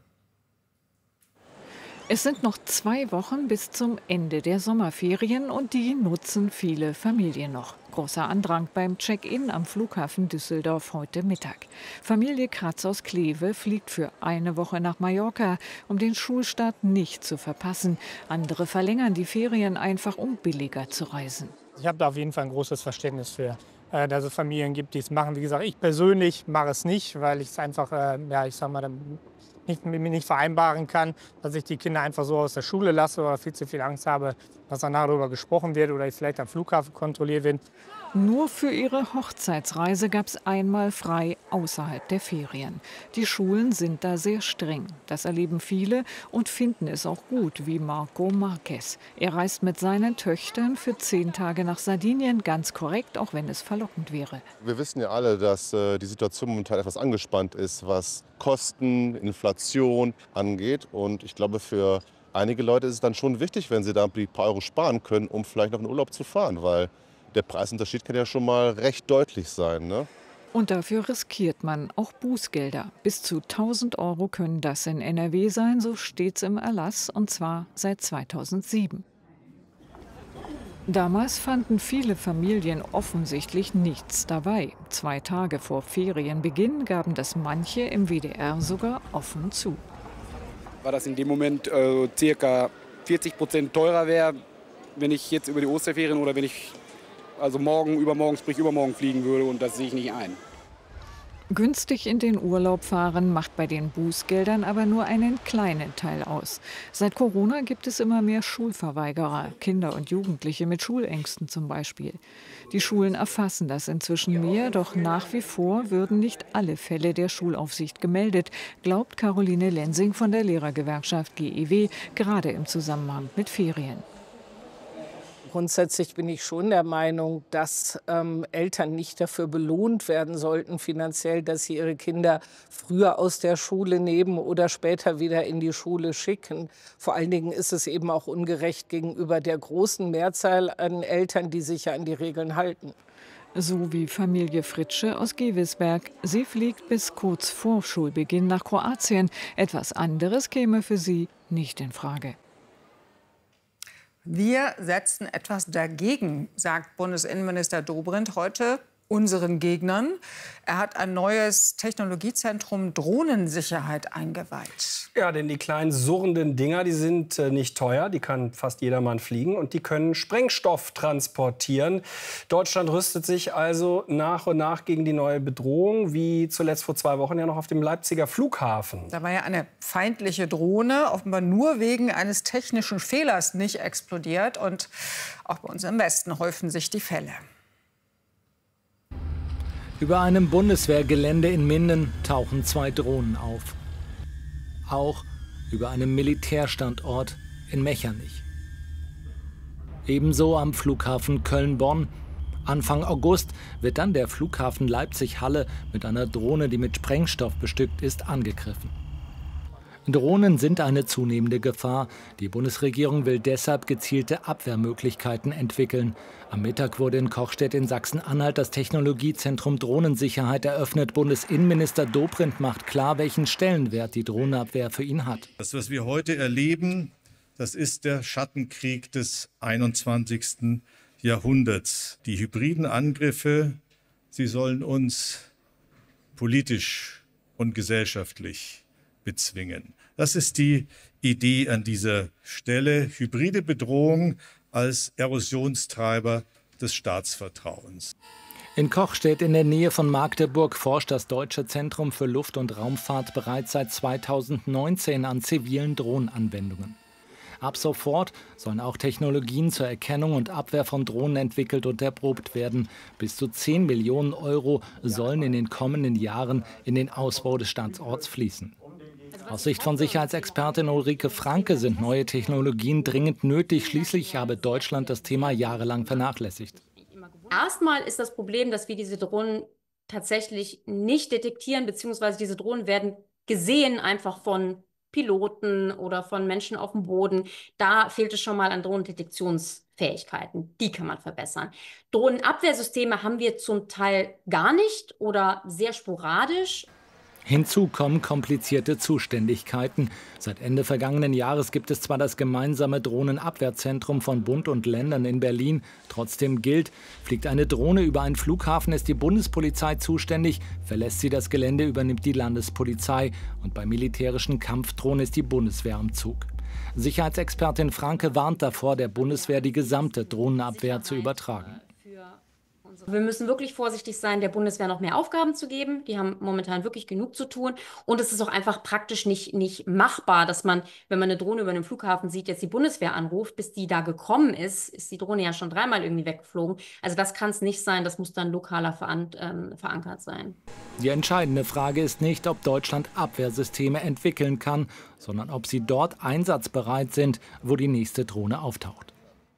Es sind noch zwei Wochen bis zum Ende der Sommerferien und die nutzen viele Familien noch. Großer Andrang beim Check-in am Flughafen Düsseldorf heute Mittag. Familie Kratz aus Kleve fliegt für eine Woche nach Mallorca, um den Schulstart nicht zu verpassen. Andere verlängern die Ferien einfach, um billiger zu reisen. Ich habe da auf jeden Fall ein großes Verständnis für, äh, dass es Familien gibt, die es machen. Wie gesagt, ich persönlich mache es nicht, weil ich es einfach, äh, ja, ich sag mal, nicht, mit mir nicht vereinbaren kann, dass ich die Kinder einfach so aus der Schule lasse oder viel zu viel Angst habe, dass danach darüber gesprochen wird oder ich vielleicht am Flughafen kontrolliert bin. Nur für ihre Hochzeitsreise gab es einmal frei außerhalb der Ferien. Die Schulen sind da sehr streng. Das erleben viele und finden es auch gut, wie Marco Marquez. Er reist mit seinen Töchtern für zehn Tage nach Sardinien, ganz korrekt, auch wenn es verlockend wäre. Wir wissen ja alle, dass äh, die Situation momentan etwas angespannt ist, was Kosten, Inflation angeht. Und ich glaube, für einige Leute ist es dann schon wichtig, wenn sie da ein paar Euro sparen können, um vielleicht noch in Urlaub zu fahren, weil der Preisunterschied kann ja schon mal recht deutlich sein, ne? Und dafür riskiert man auch Bußgelder. Bis zu tausend Euro können das in N R W sein, so steht's im Erlass, und zwar seit zweitausendsieben. Damals fanden viele Familien offensichtlich nichts dabei. Zwei Tage vor Ferienbeginn gaben das manche im W D R sogar offen zu. War das in dem Moment äh, circa vierzig Prozent teurer wäre, wenn ich jetzt über die Osterferien oder wenn ich also morgen, übermorgen, sprich übermorgen fliegen würde, und das sehe ich nicht ein. Günstig in den Urlaub fahren macht bei den Bußgeldern aber nur einen kleinen Teil aus. Seit Corona gibt es immer mehr Schulverweigerer, Kinder und Jugendliche mit Schulängsten zum Beispiel. Die Schulen erfassen das inzwischen mehr, doch nach wie vor würden nicht alle Fälle der Schulaufsicht gemeldet, glaubt Caroline Lensing von der Lehrergewerkschaft G E W, gerade im Zusammenhang mit Ferien. Grundsätzlich bin ich schon der Meinung, dass ähm, Eltern nicht dafür belohnt werden sollten finanziell, dass sie ihre Kinder früher aus der Schule nehmen oder später wieder in die Schule schicken. Vor allen Dingen ist es eben auch ungerecht gegenüber der großen Mehrzahl an Eltern, die sich ja an die Regeln halten. So wie Familie Fritsche aus Gewesberg. Sie fliegt bis kurz vor Schulbeginn nach Kroatien. Etwas anderes käme für sie nicht in Frage. Wir setzen etwas dagegen, sagt Bundesinnenminister Dobrindt heute unseren Gegnern. Er hat ein neues Technologiezentrum Drohnensicherheit eingeweiht. Ja, denn die kleinen surrenden Dinger, die sind äh, nicht teuer, die kann fast jedermann fliegen und die können Sprengstoff transportieren. Deutschland rüstet sich also nach und nach gegen die neue Bedrohung, wie zuletzt vor zwei Wochen ja noch auf dem Leipziger Flughafen. Da war ja eine feindliche Drohne, offenbar nur wegen eines technischen Fehlers nicht explodiert. Und auch bei uns im Westen häufen sich die Fälle. Über einem Bundeswehrgelände in Minden tauchen zwei Drohnen auf. Auch über einem Militärstandort in Mechernich. Ebenso am Flughafen Köln-Bonn. Anfang August wird dann der Flughafen Leipzig-Halle mit einer Drohne, die mit Sprengstoff bestückt ist, angegriffen. Drohnen sind eine zunehmende Gefahr. Die Bundesregierung will deshalb gezielte Abwehrmöglichkeiten entwickeln. Am Mittag wurde in Kochstedt in Sachsen-Anhalt das Technologiezentrum Drohnensicherheit eröffnet. Bundesinnenminister Dobrindt macht klar, welchen Stellenwert die Drohnenabwehr für ihn hat. Das, was wir heute erleben, das ist der Schattenkrieg des einundzwanzigsten Jahrhunderts. Die hybriden Angriffe, sie sollen uns politisch und gesellschaftlich bezwingen. Das ist die Idee an dieser Stelle. Hybride Bedrohung als Erosionstreiber des Staatsvertrauens. In Kochstedt in der Nähe von Magdeburg forscht das Deutsche Zentrum für Luft- und Raumfahrt bereits seit zweitausendneunzehn an zivilen Drohnenanwendungen. Ab sofort sollen auch Technologien zur Erkennung und Abwehr von Drohnen entwickelt und erprobt werden. Bis zu zehn Millionen Euro sollen in den kommenden Jahren in den Ausbau des Standorts fließen. Aus Sicht von Sicherheitsexpertin Ulrike Franke sind neue Technologien dringend nötig. Schließlich habe Deutschland das Thema jahrelang vernachlässigt. Erstmal ist das Problem, dass wir diese Drohnen tatsächlich nicht detektieren, beziehungsweise diese Drohnen werden gesehen einfach von Piloten oder von Menschen auf dem Boden. Da fehlt es schon mal an Drohnendetektionsfähigkeiten. Die kann man verbessern. Drohnenabwehrsysteme haben wir zum Teil gar nicht oder sehr sporadisch. Hinzu kommen komplizierte Zuständigkeiten. Seit Ende vergangenen Jahres gibt es zwar das gemeinsame Drohnenabwehrzentrum von Bund und Ländern in Berlin. Trotzdem gilt, fliegt eine Drohne über einen Flughafen, ist die Bundespolizei zuständig. Verlässt sie das Gelände, übernimmt die Landespolizei. Und bei militärischen Kampfdrohnen ist die Bundeswehr am Zug. Sicherheitsexpertin Franke warnt davor, der Bundeswehr die gesamte Drohnenabwehr zu übertragen. Wir müssen wirklich vorsichtig sein, der Bundeswehr noch mehr Aufgaben zu geben. Die haben momentan wirklich genug zu tun. Und es ist auch einfach praktisch nicht, nicht machbar, dass man, wenn man eine Drohne über einem Flughafen sieht, jetzt die Bundeswehr anruft. Bis die da gekommen ist, ist die Drohne ja schon dreimal irgendwie weggeflogen. Also das kann es nicht sein. Das muss dann lokaler veran ähm, verankert sein. Die entscheidende Frage ist nicht, ob Deutschland Abwehrsysteme entwickeln kann, sondern ob sie dort einsatzbereit sind, wo die nächste Drohne auftaucht.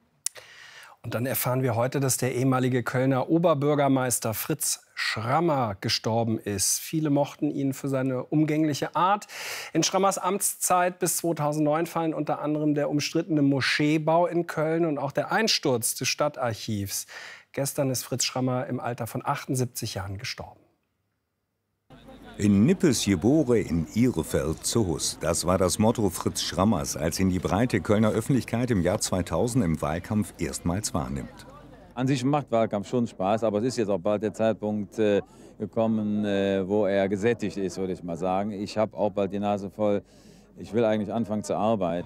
Und dann erfahren wir heute, dass der ehemalige Kölner Oberbürgermeister Fritz Schrammer gestorben ist. Viele mochten ihn für seine umgängliche Art. In Schrammers Amtszeit bis zweitausendneun fallen unter anderem der umstrittene Moscheebau in Köln und auch der Einsturz des Stadtarchivs. Gestern ist Fritz Schrammer im Alter von achtundsiebzig Jahren gestorben. In Nippes geboren, in Ihrefeld zu Hus. Das war das Motto Fritz Schrammers, als ihn die breite Kölner Öffentlichkeit im Jahr zweitausend im Wahlkampf erstmals wahrnimmt. An sich macht Wahlkampf schon Spaß, aber es ist jetzt auch bald der Zeitpunkt äh, gekommen, äh, wo er gesättigt ist, würde ich mal sagen. Ich habe auch bald die Nase voll. Ich will eigentlich anfangen zu arbeiten.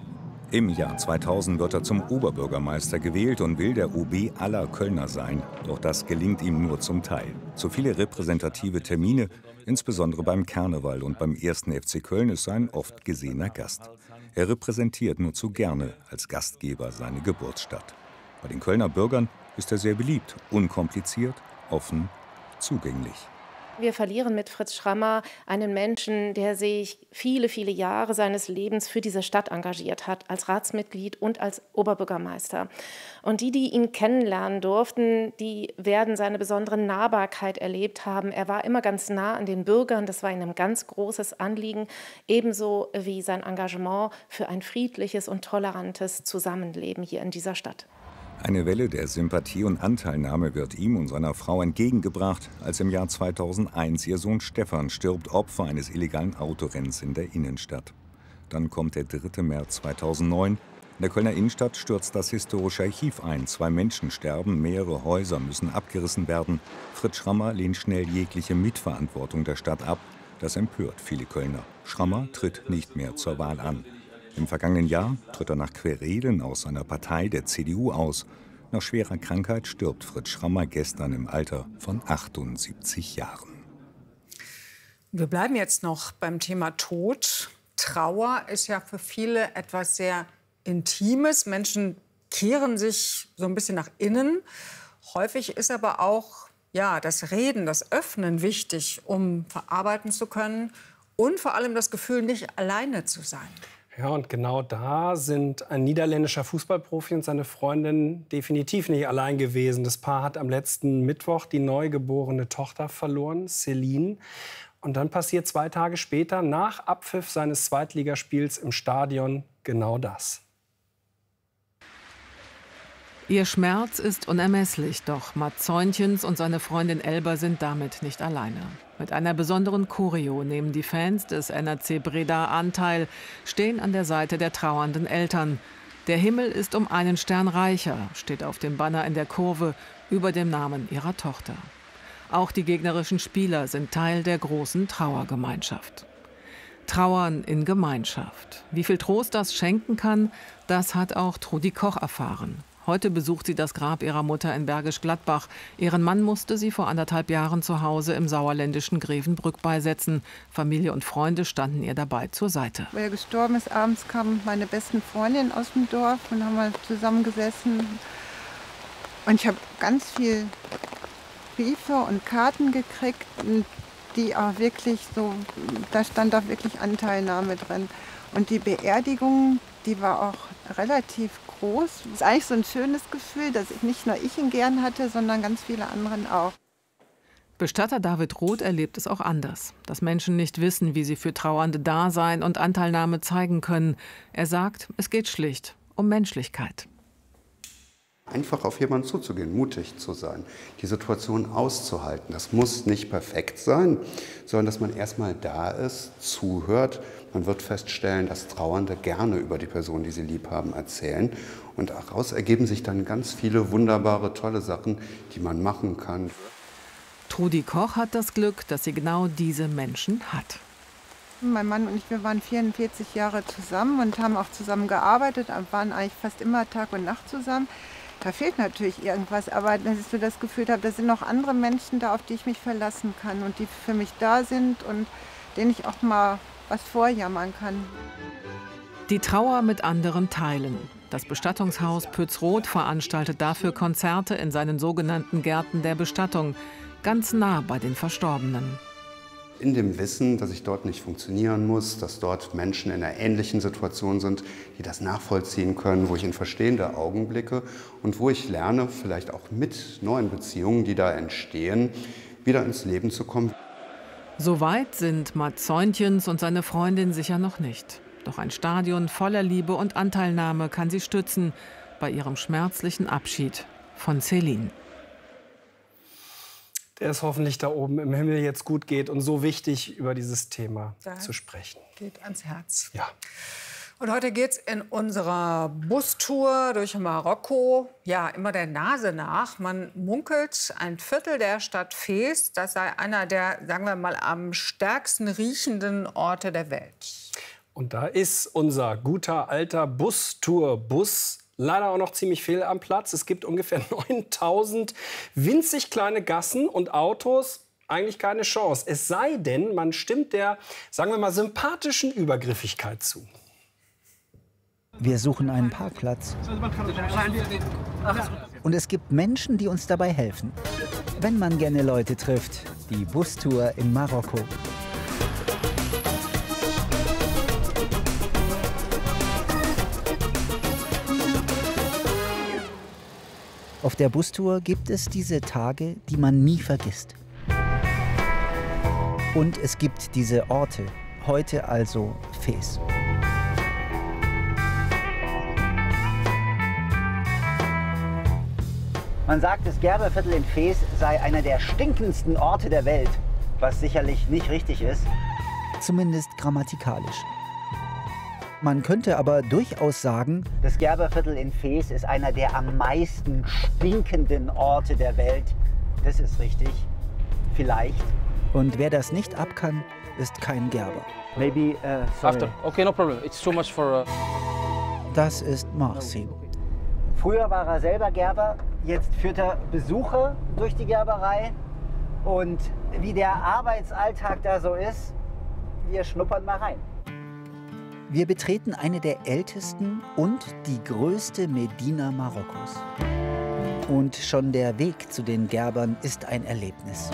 Im Jahr zweitausend wird er zum Oberbürgermeister gewählt und will der O B aller Kölner sein. Doch das gelingt ihm nur zum Teil. Zu viele repräsentative Termine, insbesondere beim Karneval und beim ersten F C Köln, ist ein oft gesehener Gast. Er repräsentiert nur zu gerne als Gastgeber seine Geburtsstadt. Bei den Kölner Bürgern ist er sehr beliebt, unkompliziert, offen, zugänglich. Wir verlieren mit Fritz Schrammer einen Menschen, der sich viele, viele Jahre seines Lebens für diese Stadt engagiert hat, als Ratsmitglied und als Oberbürgermeister. Und die, die ihn kennenlernen durften, die werden seine besondere Nahbarkeit erlebt haben. Er war immer ganz nah an den Bürgern, das war ihm ein ganz großes Anliegen, ebenso wie sein Engagement für ein friedliches und tolerantes Zusammenleben hier in dieser Stadt. Eine Welle der Sympathie und Anteilnahme wird ihm und seiner Frau entgegengebracht, als im Jahr zweitausendeins ihr Sohn Stefan stirbt, Opfer eines illegalen Autorenns in der Innenstadt. Dann kommt der dritte März zweitausendneun. In der Kölner Innenstadt stürzt das historische Archiv ein. Zwei Menschen sterben, mehrere Häuser müssen abgerissen werden. Fritz Schrammer lehnt schnell jegliche Mitverantwortung der Stadt ab. Das empört viele Kölner. Schrammer tritt nicht mehr zur Wahl an. Im vergangenen Jahr tritt er nach Querelen aus seiner Partei, der C D U, aus. Nach schwerer Krankheit stirbt Fritz Schrammer gestern im Alter von achtundsiebzig Jahren. Wir bleiben jetzt noch beim Thema Tod. Trauer ist ja für viele etwas sehr Intimes. Menschen kehren sich so ein bisschen nach innen. Häufig ist aber auch ja, das Reden, das Öffnen wichtig, um verarbeiten zu können und vor allem das Gefühl, nicht alleine zu sein. Ja, und genau da sind ein niederländischer Fußballprofi und seine Freundin definitiv nicht allein gewesen. Das Paar hat am letzten Mittwoch die neugeborene Tochter verloren, Celine. Und dann passiert zwei Tage später, nach Abpfiff seines Zweitligaspiels im Stadion, genau das. Ihr Schmerz ist unermesslich, doch Mats Zeuntjens und seine Freundin Elba sind damit nicht alleine. Mit einer besonderen Choreo nehmen die Fans des N R C Breda Anteil, stehen an der Seite der trauernden Eltern. Der Himmel ist um einen Stern reicher, steht auf dem Banner in der Kurve über dem Namen ihrer Tochter. Auch die gegnerischen Spieler sind Teil der großen Trauergemeinschaft. Trauern in Gemeinschaft. Wie viel Trost das schenken kann, das hat auch Trudi Koch erfahren. Heute besucht sie das Grab ihrer Mutter in Bergisch Gladbach. Ihren Mann musste sie vor anderthalb Jahren zu Hause im sauerländischen Grevenbrück beisetzen. Familie und Freunde standen ihr dabei zur Seite. Weil er gestorben ist, abends kam meine besten Freundin aus dem Dorf und haben wir zusammengesessen. Und ich habe ganz viel Briefe und Karten gekriegt, die auch wirklich so, da stand auch wirklich Anteilnahme drin. Und die Beerdigung, die war auch relativ groß. Das ist eigentlich so ein schönes Gefühl, dass ich nicht nur ich ihn gern hatte, sondern ganz viele anderen auch. Bestatter David Roth erlebt es auch anders. Dass Menschen nicht wissen, wie sie für Trauernde da sein und Anteilnahme zeigen können. Er sagt, es geht schlicht um Menschlichkeit. Einfach auf jemanden zuzugehen, mutig zu sein, die Situation auszuhalten. Das muss nicht perfekt sein, sondern dass man erstmal da ist, zuhört. Man wird feststellen, dass Trauernde gerne über die Person, die sie lieb haben, erzählen. Und daraus ergeben sich dann ganz viele wunderbare, tolle Sachen, die man machen kann. Trudi Koch hat das Glück, dass sie genau diese Menschen hat. Mein Mann und ich, wir waren vierundvierzig Jahre zusammen und haben auch zusammen gearbeitet, waren eigentlich fast immer Tag und Nacht zusammen. Da fehlt natürlich irgendwas, aber dass ich so das Gefühl habe, da sind noch andere Menschen da, auf die ich mich verlassen kann und die für mich da sind und denen ich auch mal was vorjammern kann. Die Trauer mit anderen teilen. Das Bestattungshaus Pützroth veranstaltet dafür Konzerte in seinen sogenannten Gärten der Bestattung, ganz nah bei den Verstorbenen. In dem Wissen, dass ich dort nicht funktionieren muss, dass dort Menschen in einer ähnlichen Situation sind, die das nachvollziehen können, wo ich in verstehende Augen blicke und wo ich lerne, vielleicht auch mit neuen Beziehungen, die da entstehen, wieder ins Leben zu kommen. So weit sind Mats Zeuntjens und seine Freundin sicher noch nicht. Doch ein Stadion voller Liebe und Anteilnahme kann sie stützen bei ihrem schmerzlichen Abschied von Celine. Der es hoffentlich da oben im Himmel jetzt gut geht und so wichtig, über dieses Thema Da zu sprechen. Geht ans Herz. Ja. Und heute geht's in unserer Bustour durch Marokko ja immer der Nase nach. Man munkelt, ein Viertel der Stadt Fez, das sei einer der, sagen wir mal, am stärksten riechenden Orte der Welt. Und da ist unser guter alter Bustourbus. Leider auch noch ziemlich fehl am Platz. Es gibt ungefähr neuntausend winzig kleine Gassen und Autos. Eigentlich keine Chance. Es sei denn, man stimmt der, sagen wir mal, sympathischen Übergriffigkeit zu. Wir suchen einen Parkplatz. Und es gibt Menschen, die uns dabei helfen. Wenn man gerne Leute trifft. Die Bustour in Marokko. Auf der Bustour gibt es diese Tage, die man nie vergisst. Und es gibt diese Orte, heute also Fez. Man sagt, das Gerberviertel in Fez sei einer der stinkendsten Orte der Welt, was sicherlich nicht richtig ist. Zumindest grammatikalisch. Man könnte aber durchaus sagen, das Gerberviertel in Fez ist einer der am meisten stinkenden Orte der Welt. Das ist richtig. Vielleicht. Und wer das nicht ab kann, ist kein Gerber. Maybe, uh, sorry. After. Okay, no problem. It's too much for... Uh... Das ist Marcin. Früher war er selber Gerber, jetzt führt er Besucher durch die Gerberei. Und wie der Arbeitsalltag da so ist, wir schnuppern mal rein. Wir betreten eine der ältesten und die größte Medina Marokkos. Und schon der Weg zu den Gerbern ist ein Erlebnis.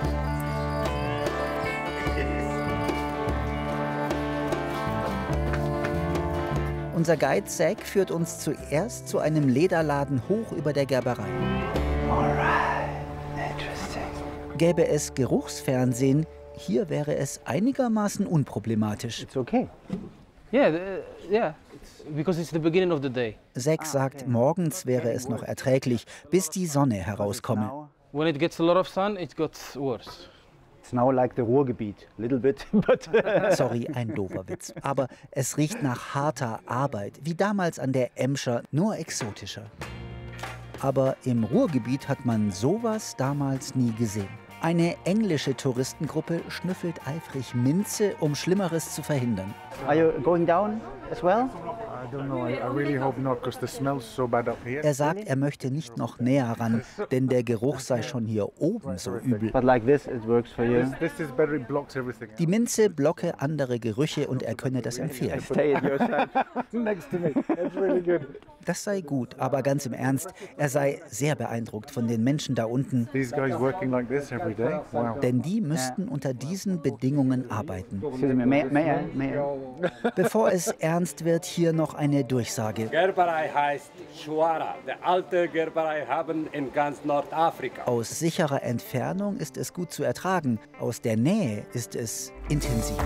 Unser Guide Zack führt uns zuerst zu einem Lederladen hoch über der Gerberei. Alright, interesting. Gäbe es Geruchsfernsehen, hier wäre es einigermaßen unproblematisch. It's okay. Yeah, uh, yeah. It's because it's the beginning of the day. Zack sagt, morgens wäre es noch erträglich, bis die Sonne herauskomme. When it gets a lot of sun, it gets worse. It's now like the Ruhrgebiet, little bit, but... Sorry, ein doofer Witz. Aber es riecht nach harter Arbeit, wie damals an der Emscher, nur exotischer. Aber im Ruhrgebiet hat man sowas damals nie gesehen. Eine englische Touristengruppe schnüffelt eifrig Minze, um Schlimmeres zu verhindern. Are you going down as well? I don't know. I really hope not, because the smell's so bad up here. Er sagt, er möchte nicht noch näher ran, denn der Geruch sei schon hier oben so übel. But like this, it works for you. This, this is better, it blocks everything. Die Minze blocke andere Gerüche und er könne das empfehlen. Stay at your side. Next to me. That's really good. Das sei gut, aber ganz im Ernst, er sei sehr beeindruckt von den Menschen da unten. These guys working like this every day. Wow. Denn die müssten unter diesen Bedingungen arbeiten. Excuse me, may, may I? May I? Bevor es ernst wird, hier noch eine Durchsage. Gerberei heißt Shuara. Die alte Gerberei haben in ganz Nordafrika. Aus sicherer Entfernung ist es gut zu ertragen. Aus der Nähe ist es intensiv.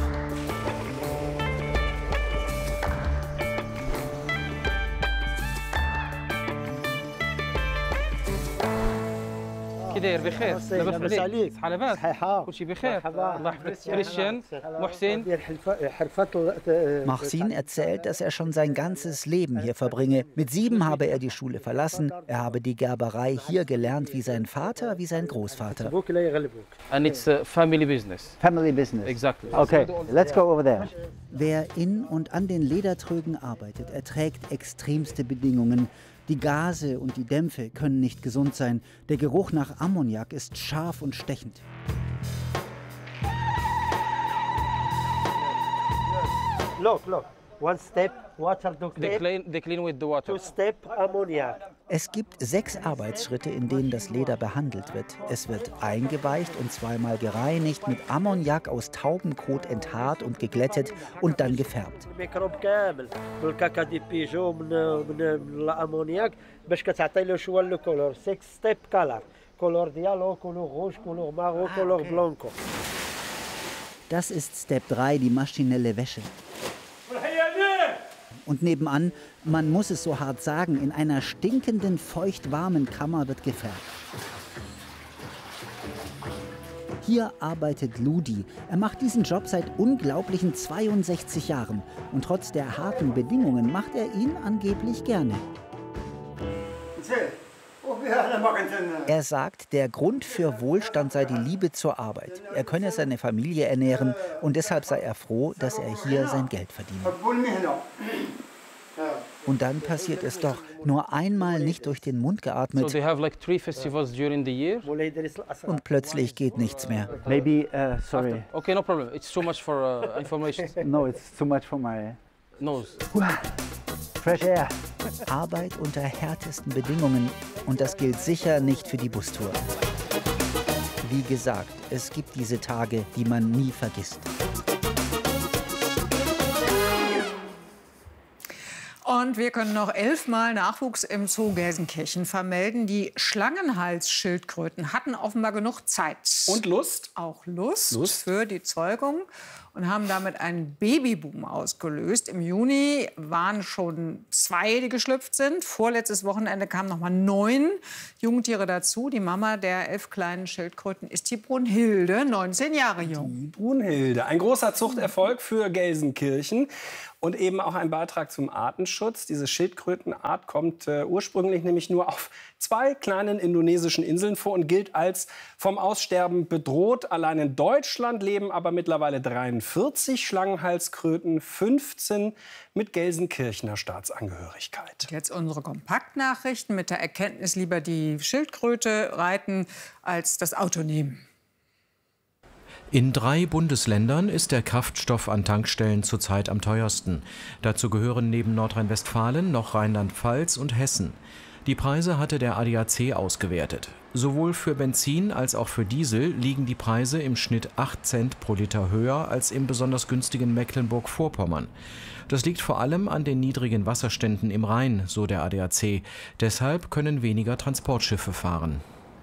كده بخير لاباس عليك صحة لاباس كل شيء بخير الله يحفظك كريستيان محسن. Marcin erzählt, dass er schon sein ganzes Leben hier verbringe. Mit sieben habe er die Schule verlassen. Er habe die Gerberei hier gelernt wie sein Vater, wie sein Großvater. And it's a family business. Family business. Exactly. Okay, let's go over there. Wer in und an den Ledertrögen arbeitet, erträgt extremste Bedingungen. Die Gase und die Dämpfe können nicht gesund sein. Der Geruch nach Ammoniak ist scharf und stechend. Look, look. One step, water to They clean, they clean with the water. Two step, ammoniak. Es gibt sechs Arbeitsschritte, in denen das Leder behandelt wird. Es wird eingeweicht und zweimal gereinigt, mit Ammoniak aus Taubenkot enthaart und geglättet und dann gefärbt. Das ist Step drei, die maschinelle Wäsche. Und nebenan, man muss es so hart sagen, in einer stinkenden, feuchtwarmen Kammer wird gefärbt. Hier arbeitet Ludi. Er macht diesen Job seit unglaublichen zweiundsechzig Jahren. Und trotz der harten Bedingungen macht er ihn angeblich gerne. Er sagt, der Grund für Wohlstand sei die Liebe zur Arbeit. Er könne seine Familie ernähren und deshalb sei er froh, dass er hier sein Geld verdient. Und dann passiert es doch. Nur einmal nicht durch den Mund geatmet. Und plötzlich geht nichts mehr. Maybe, uh, sorry. Okay, no problem. It's too much for uh, information. No, it's too much for my nose. Fresh air. Arbeit unter härtesten Bedingungen. Und das gilt sicher nicht für die Bustour. Wie gesagt, es gibt diese Tage, die man nie vergisst. Und wir können noch elfmal Nachwuchs im Zoo Gelsenkirchen vermelden. Die Schlangenhalsschildkröten hatten offenbar genug Zeit. Und Lust? Auch Lust, Lust für die Zeugung und haben damit einen Babyboom ausgelöst. Im Juni waren schon zwei, die geschlüpft sind. Vorletztes Wochenende kamen noch mal neun Jungtiere dazu. Die Mama der elf kleinen Schildkröten ist die Brunhilde, neunzehn Jahre jung. Die Brunhilde, ein großer Zuchterfolg für Gelsenkirchen. Und eben auch ein Beitrag zum Artenschutz. Diese Schildkrötenart kommt äh, ursprünglich nämlich nur auf zwei kleinen indonesischen Inseln vor und gilt als vom Aussterben bedroht. Allein in Deutschland leben aber mittlerweile dreiundvierzig Schlangenhalskröten, fünfzehn mit Gelsenkirchener Staatsangehörigkeit. Jetzt unsere Kompaktnachrichten mit der Erkenntnis, lieber die Schildkröte reiten als das Auto nehmen. In drei Bundesländern ist der Kraftstoff an Tankstellen zurzeit am teuersten. Dazu gehören neben Nordrhein-Westfalen noch Rheinland-Pfalz und Hessen. Die Preise hatte der A D A C ausgewertet. Sowohl für Benzin als auch für Diesel liegen die Preise im Schnitt acht Cent pro Liter höher als im besonders günstigen Mecklenburg-Vorpommern. Das liegt vor allem an den niedrigen Wasserständen im Rhein, so der A D A C. Deshalb können weniger Transportschiffe fahren.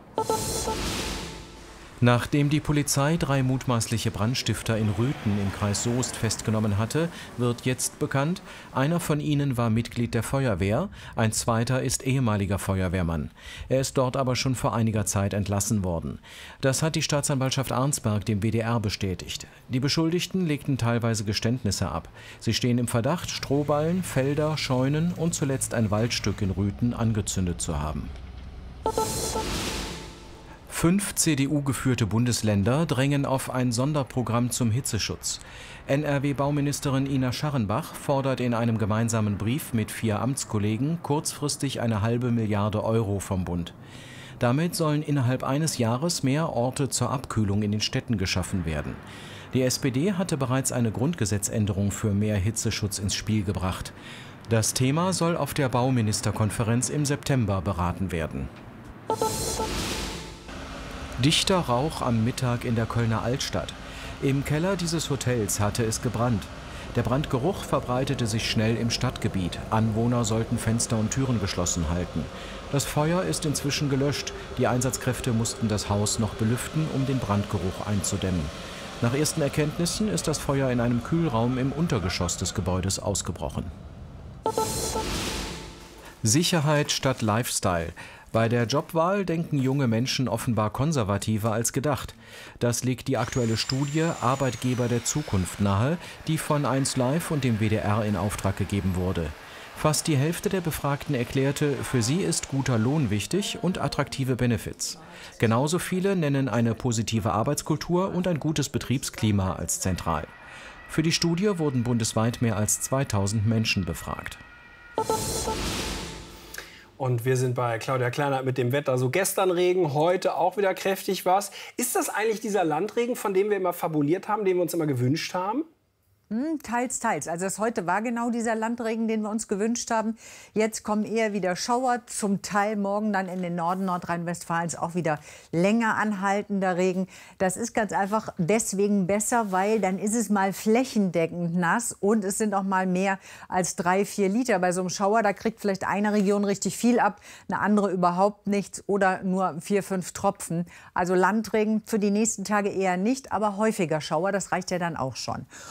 Nachdem die Polizei drei mutmaßliche Brandstifter in Rüthen im Kreis Soest festgenommen hatte, wird jetzt bekannt, einer von ihnen war Mitglied der Feuerwehr, ein zweiter ist ehemaliger Feuerwehrmann. Er ist dort aber schon vor einiger Zeit entlassen worden. Das hat die Staatsanwaltschaft Arnsberg dem W D R bestätigt. Die Beschuldigten legten teilweise Geständnisse ab. Sie stehen im Verdacht, Strohballen, Felder, Scheunen und zuletzt ein Waldstück in Rüthen angezündet zu haben. Fünf C D U-geführte Bundesländer drängen auf ein Sonderprogramm zum Hitzeschutz. N R W-Bauministerin Ina Scharrenbach fordert in einem gemeinsamen Brief mit vier Amtskollegen kurzfristig eine halbe Milliarde Euro vom Bund. Damit sollen innerhalb eines Jahres mehr Orte zur Abkühlung in den Städten geschaffen werden. Die S P D hatte bereits eine Grundgesetzänderung für mehr Hitzeschutz ins Spiel gebracht. Das Thema soll auf der Bauministerkonferenz im September beraten werden. Dichter Rauch am Mittag in der Kölner Altstadt. Im Keller dieses Hotels hatte es gebrannt. Der Brandgeruch verbreitete sich schnell im Stadtgebiet. Anwohner sollten Fenster und Türen geschlossen halten. Das Feuer ist inzwischen gelöscht. Die Einsatzkräfte mussten das Haus noch belüften, um den Brandgeruch einzudämmen. Nach ersten Erkenntnissen ist das Feuer in einem Kühlraum im Untergeschoss des Gebäudes ausgebrochen. Sicherheit statt Lifestyle. Bei der Jobwahl denken junge Menschen offenbar konservativer als gedacht. Das legt die aktuelle Studie Arbeitgeber der Zukunft nahe, die von eins Live und dem W D R in Auftrag gegeben wurde. Fast die Hälfte der Befragten erklärte, für sie ist guter Lohn wichtig und attraktive Benefits. Genauso viele nennen eine positive Arbeitskultur und ein gutes Betriebsklima als zentral. Für die Studie wurden bundesweit mehr als zweitausend Menschen befragt. Und wir sind bei Claudia Kleinert mit dem Wetter. So gestern Regen, heute auch wieder kräftig was. Ist das eigentlich dieser Landregen, von dem wir immer fabuliert haben, den wir uns immer gewünscht haben? Hm, teils, teils. Also das heute war genau dieser Landregen, den wir uns gewünscht haben. Jetzt kommen eher wieder Schauer, zum Teil morgen dann in den Norden Nordrhein-Westfalens auch wieder länger anhaltender Regen. Das ist ganz einfach deswegen besser, weil dann ist es mal flächendeckend nass und es sind auch mal mehr als drei, vier Liter. Bei so einem Schauer, da kriegt vielleicht eine Region richtig viel ab, eine andere überhaupt nichts oder nur vier, fünf Tropfen. Also Landregen für die nächsten Tage eher nicht, aber häufiger Schauer, das reicht ja dann auch schon. Und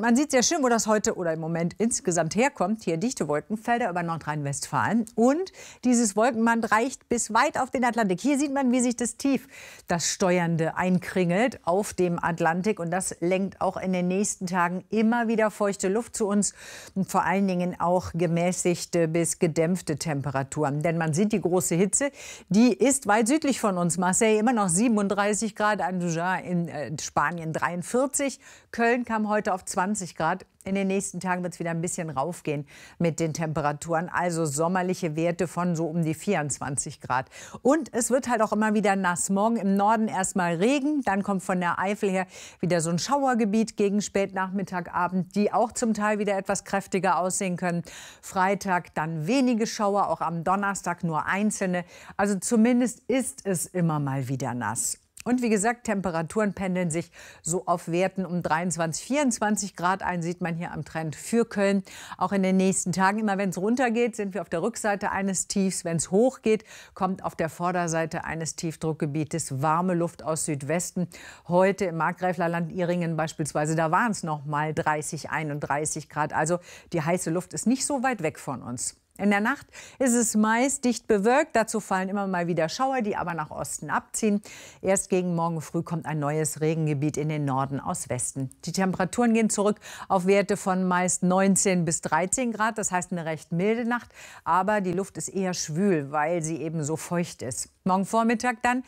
man sieht sehr schön, wo das heute oder im Moment insgesamt herkommt. Hier dichte Wolkenfelder über Nordrhein-Westfalen. Und dieses Wolkenband reicht bis weit auf den Atlantik. Hier sieht man, wie sich das Tief, das Steuernde, einkringelt auf dem Atlantik. Und das lenkt auch in den nächsten Tagen immer wieder feuchte Luft zu uns. Und vor allen Dingen auch gemäßigte bis gedämpfte Temperaturen. Denn man sieht die große Hitze, die ist weit südlich von uns. Marseille immer noch siebenunddreißig Grad, Andújar in äh, Spanien dreiundvierzig. Köln kam heute auf zwanzig Grad. In den nächsten Tagen wird es wieder ein bisschen raufgehen mit den Temperaturen. Also sommerliche Werte von so um die vierundzwanzig Grad. Und es wird halt auch immer wieder nass. Morgen im Norden erstmal Regen. Dann kommt von der Eifel her wieder so ein Schauergebiet gegen Spätnachmittag, Abend, die auch zum Teil wieder etwas kräftiger aussehen können. Freitag dann wenige Schauer, auch am Donnerstag nur einzelne. Also zumindest ist es immer mal wieder nass. Und wie gesagt, Temperaturen pendeln sich so auf Werten um dreiundzwanzig, vierundzwanzig Grad ein, sieht man hier am Trend für Köln. Auch in den nächsten Tagen, immer wenn es runtergeht, sind wir auf der Rückseite eines Tiefs. Wenn es hochgeht, kommt auf der Vorderseite eines Tiefdruckgebietes warme Luft aus Südwesten. Heute im Markgräflerland Ihringen beispielsweise, da waren es noch mal dreißig, einunddreißig Grad. Also die heiße Luft ist nicht so weit weg von uns. In der Nacht ist es meist dicht bewölkt. Dazu fallen immer mal wieder Schauer, die aber nach Osten abziehen. Erst gegen morgen früh kommt ein neues Regengebiet in den Norden aus Westen. Die Temperaturen gehen zurück auf Werte von meist neunzehn bis dreizehn Grad. Das heißt eine recht milde Nacht. Aber die Luft ist eher schwül, weil sie eben so feucht ist. Morgen Vormittag dann